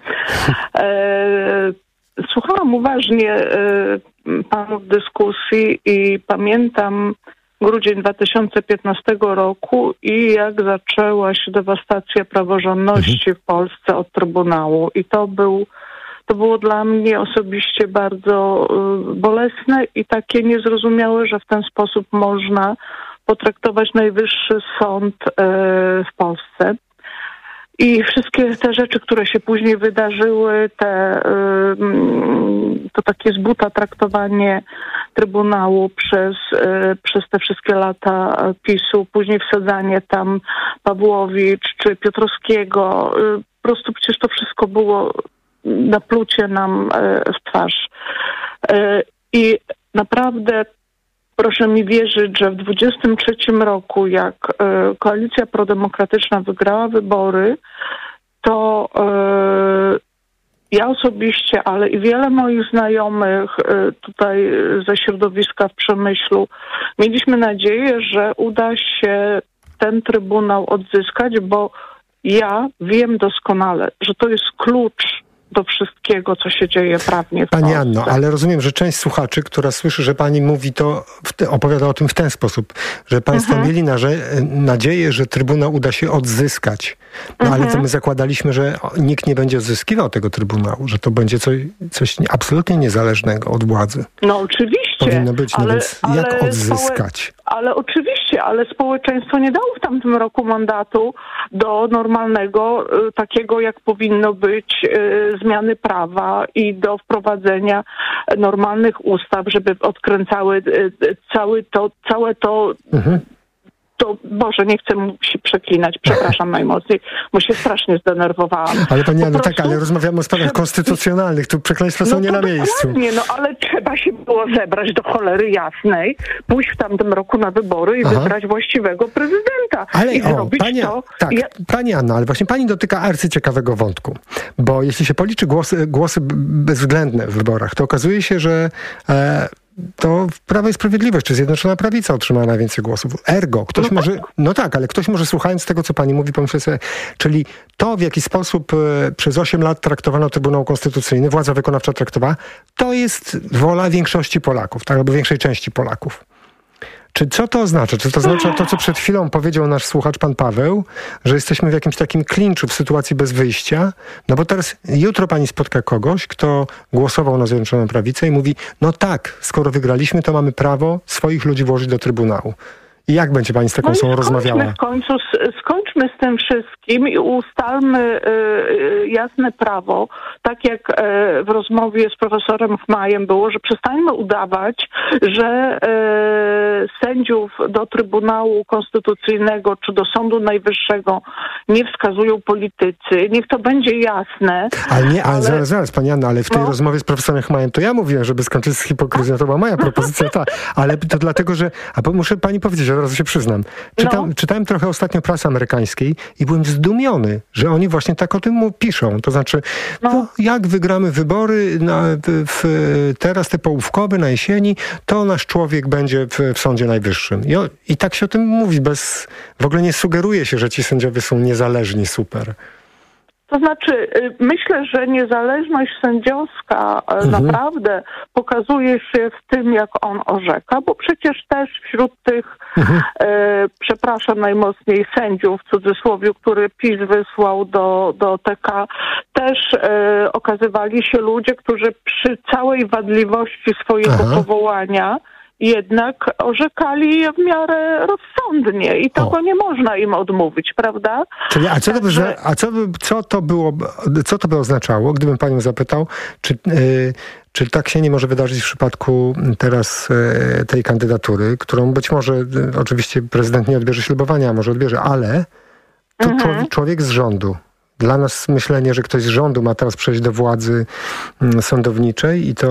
Słuchałam uważnie panów dyskusji i pamiętam grudzień 2015 roku i jak zaczęła się dewastacja praworządności w Polsce od Trybunału. I to było dla mnie osobiście bardzo bolesne i takie niezrozumiałe, że w ten sposób można potraktować Najwyższy Sąd w Polsce. I wszystkie te rzeczy, które się później wydarzyły, to takie z buta traktowanie Trybunału przez te wszystkie lata PiS-u, później wsadzanie tam Pawłowicz czy Piotrowskiego, po prostu przecież to wszystko było naplucie nam w twarz. I naprawdę proszę mi wierzyć, że w 23 roku, jak Koalicja Prodemokratyczna wygrała wybory, to ja osobiście, ale i wiele moich znajomych tutaj ze środowiska w Przemyślu, mieliśmy nadzieję, że uda się ten Trybunał odzyskać, bo ja wiem doskonale, że to jest klucz do wszystkiego, co się dzieje prawnie w Polsce. Pani Anno, ale rozumiem, że część słuchaczy, która słyszy, że pani mówi to, opowiada o tym w ten sposób, że państwo mieli nadzieję, że Trybunał uda się odzyskać. Ale to my zakładaliśmy, że nikt nie będzie odzyskiwał tego Trybunału, że to będzie coś absolutnie niezależnego od władzy. No oczywiście. Powinno być, więc jak odzyskać? Ale oczywiście, ale społeczeństwo nie dało w tamtym roku mandatu do normalnego, takiego jak powinno być, zmiany prawa i do wprowadzenia normalnych ustaw, żeby odkręcały całe to to Boże, nie chcę się przeklinać, przepraszam najmocniej, bo się strasznie zdenerwowałam. Ale pani Anno, tak, ale rozmawiamy o sprawach konstytucjonalnych, tu przekleństwa są nie na miejscu. Nie, ale trzeba się było zebrać do cholery jasnej, pójść w tamtym roku na wybory i wybrać właściwego prezydenta. Ale i zrobić to. Tak, pani Anno, ale właśnie pani dotyka arcyciekawego wątku, bo jeśli się policzy głosy bezwzględne w wyborach, to okazuje się, że to Prawo i Sprawiedliwość, czy Zjednoczona Prawica otrzymała najwięcej głosów. Ergo, ktoś może... No tak, ale ktoś może słuchając tego, co pani mówi, pomyśleć sobie, czyli to, w jaki sposób przez 8 lat traktowano Trybunał Konstytucyjny, władza wykonawcza traktowała, to jest wola większości Polaków, tak, albo większej części Polaków. Czy co to oznacza? Czy to oznacza to, co przed chwilą powiedział nasz słuchacz, pan Paweł, że jesteśmy w jakimś takim klinczu, w sytuacji bez wyjścia? No bo teraz jutro pani spotka kogoś, kto głosował na Zjednoczoną Prawicę i mówi, no tak, skoro wygraliśmy, to mamy prawo swoich ludzi włożyć do Trybunału. I jak będzie pani z taką osobą rozmawiała? W końcu skończmy z tym wszystkim i ustalmy jasne prawo, tak jak w rozmowie z profesorem Chmajem było, że przestańmy udawać, że sędziów do Trybunału Konstytucyjnego czy do Sądu Najwyższego nie wskazują politycy. Niech to będzie jasne. Ale zaraz pani Anna, ale w tej rozmowie z profesorem Chmajem to ja mówiłem, żeby skończyć z hipokryzją. To była moja propozycja, ale to dlatego, że muszę pani powiedzieć, od razu się przyznam. Czytałem trochę ostatnio prasy amerykańskiej i byłem zdumiony, że oni właśnie tak o tym piszą. To znaczy, jak wygramy wybory teraz te połówkowe na jesieni, to nasz człowiek będzie w Sądzie Najwyższym. I tak się o tym mówi, w ogóle nie sugeruje się, że ci sędziowie są niezależni super. To znaczy, myślę, że niezależność sędziowska naprawdę pokazuje się w tym, jak on orzeka, bo przecież też wśród tych, przepraszam najmocniej, sędziów, w cudzysłowie, który PiS wysłał do TK, też okazywali się ludzie, którzy przy całej wadliwości swojego powołania jednak orzekali w miarę rozsądnie i tego nie można im odmówić, prawda? Czyli, co to by oznaczało, gdybym panią zapytał, czy tak się nie może wydarzyć w przypadku teraz tej kandydatury, którą być może oczywiście prezydent nie odbierze ślubowania, a może odbierze, ale to człowiek z rządu. Dla nas myślenie, że ktoś z rządu ma teraz przejść do władzy sądowniczej i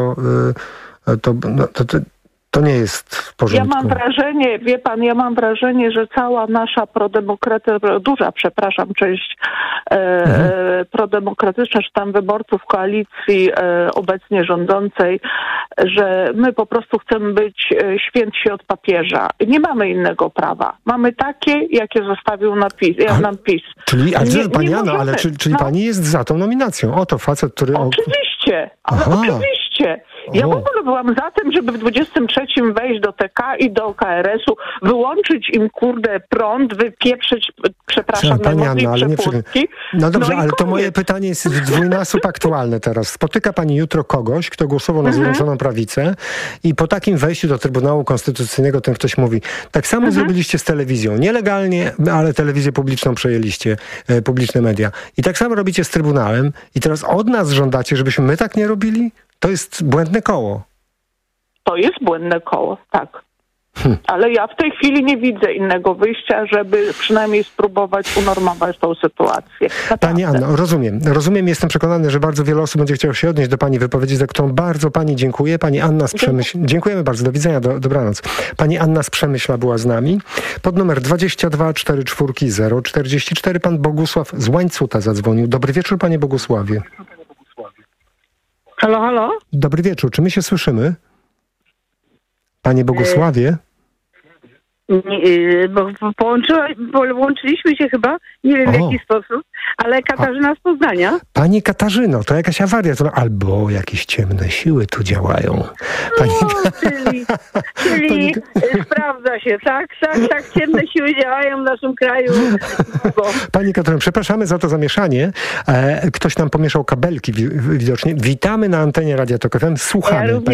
to nie jest w porządku. Ja mam wrażenie, że cała nasza część prodemokratyczna, czy tam wyborców koalicji obecnie rządzącej, że my po prostu chcemy być świętsi od papieża. Nie mamy innego prawa. Mamy takie, jakie zostawił nam PiS. Czyli pani jest za tą nominacją. Oto facet, który... Oczywiście, oczywiście. Ja w ogóle byłam za tym, żeby w 23 wejść do TK i do KRS-u, wyłączyć im, prąd, wypieprzyć, przepraszam, najmocniej przepustki. No dobrze, ale to moje pytanie jest dwójnasób aktualne teraz. Spotyka pani jutro kogoś, kto głosował na Zjednoczoną Prawicę i po takim wejściu do Trybunału Konstytucyjnego ten ktoś mówi, tak samo zrobiliście z telewizją. Nielegalnie, ale telewizję publiczną przejęliście, publiczne media. I tak samo robicie z Trybunałem i teraz od nas żądacie, żebyśmy my tak nie robili? To jest błędne koło. To jest błędne koło, tak. Ale ja w tej chwili nie widzę innego wyjścia, żeby przynajmniej spróbować unormować tą sytuację. Naprawdę. Pani Anno, rozumiem, jestem przekonany, że bardzo wiele osób będzie chciało się odnieść do pani wypowiedzi, za którą bardzo pani dziękuję. Pani Anna z Przemyśla, dziękujemy bardzo, do widzenia, dobranoc. Pani Anna z Przemyśla była z nami. Pod numer 22 44 044 pan Bogusław z Łańcuta zadzwonił. Dobry wieczór, panie Bogusławie. Halo, halo? Dobry wieczór, czy my się słyszymy? Panie Bogusławie? Bo połączyliśmy się chyba, nie wiem w jaki sposób, ale Katarzyna z Poznania. Pani Katarzyno, to jakaś awaria, albo jakieś ciemne siły tu działają. Czyli sprawdza się, tak, ciemne siły działają w naszym kraju. Pani Katarzyno, przepraszamy za to zamieszanie. Ktoś nam pomieszał kabelki widocznie. Witamy na antenie Radia Tok FM, słuchamy.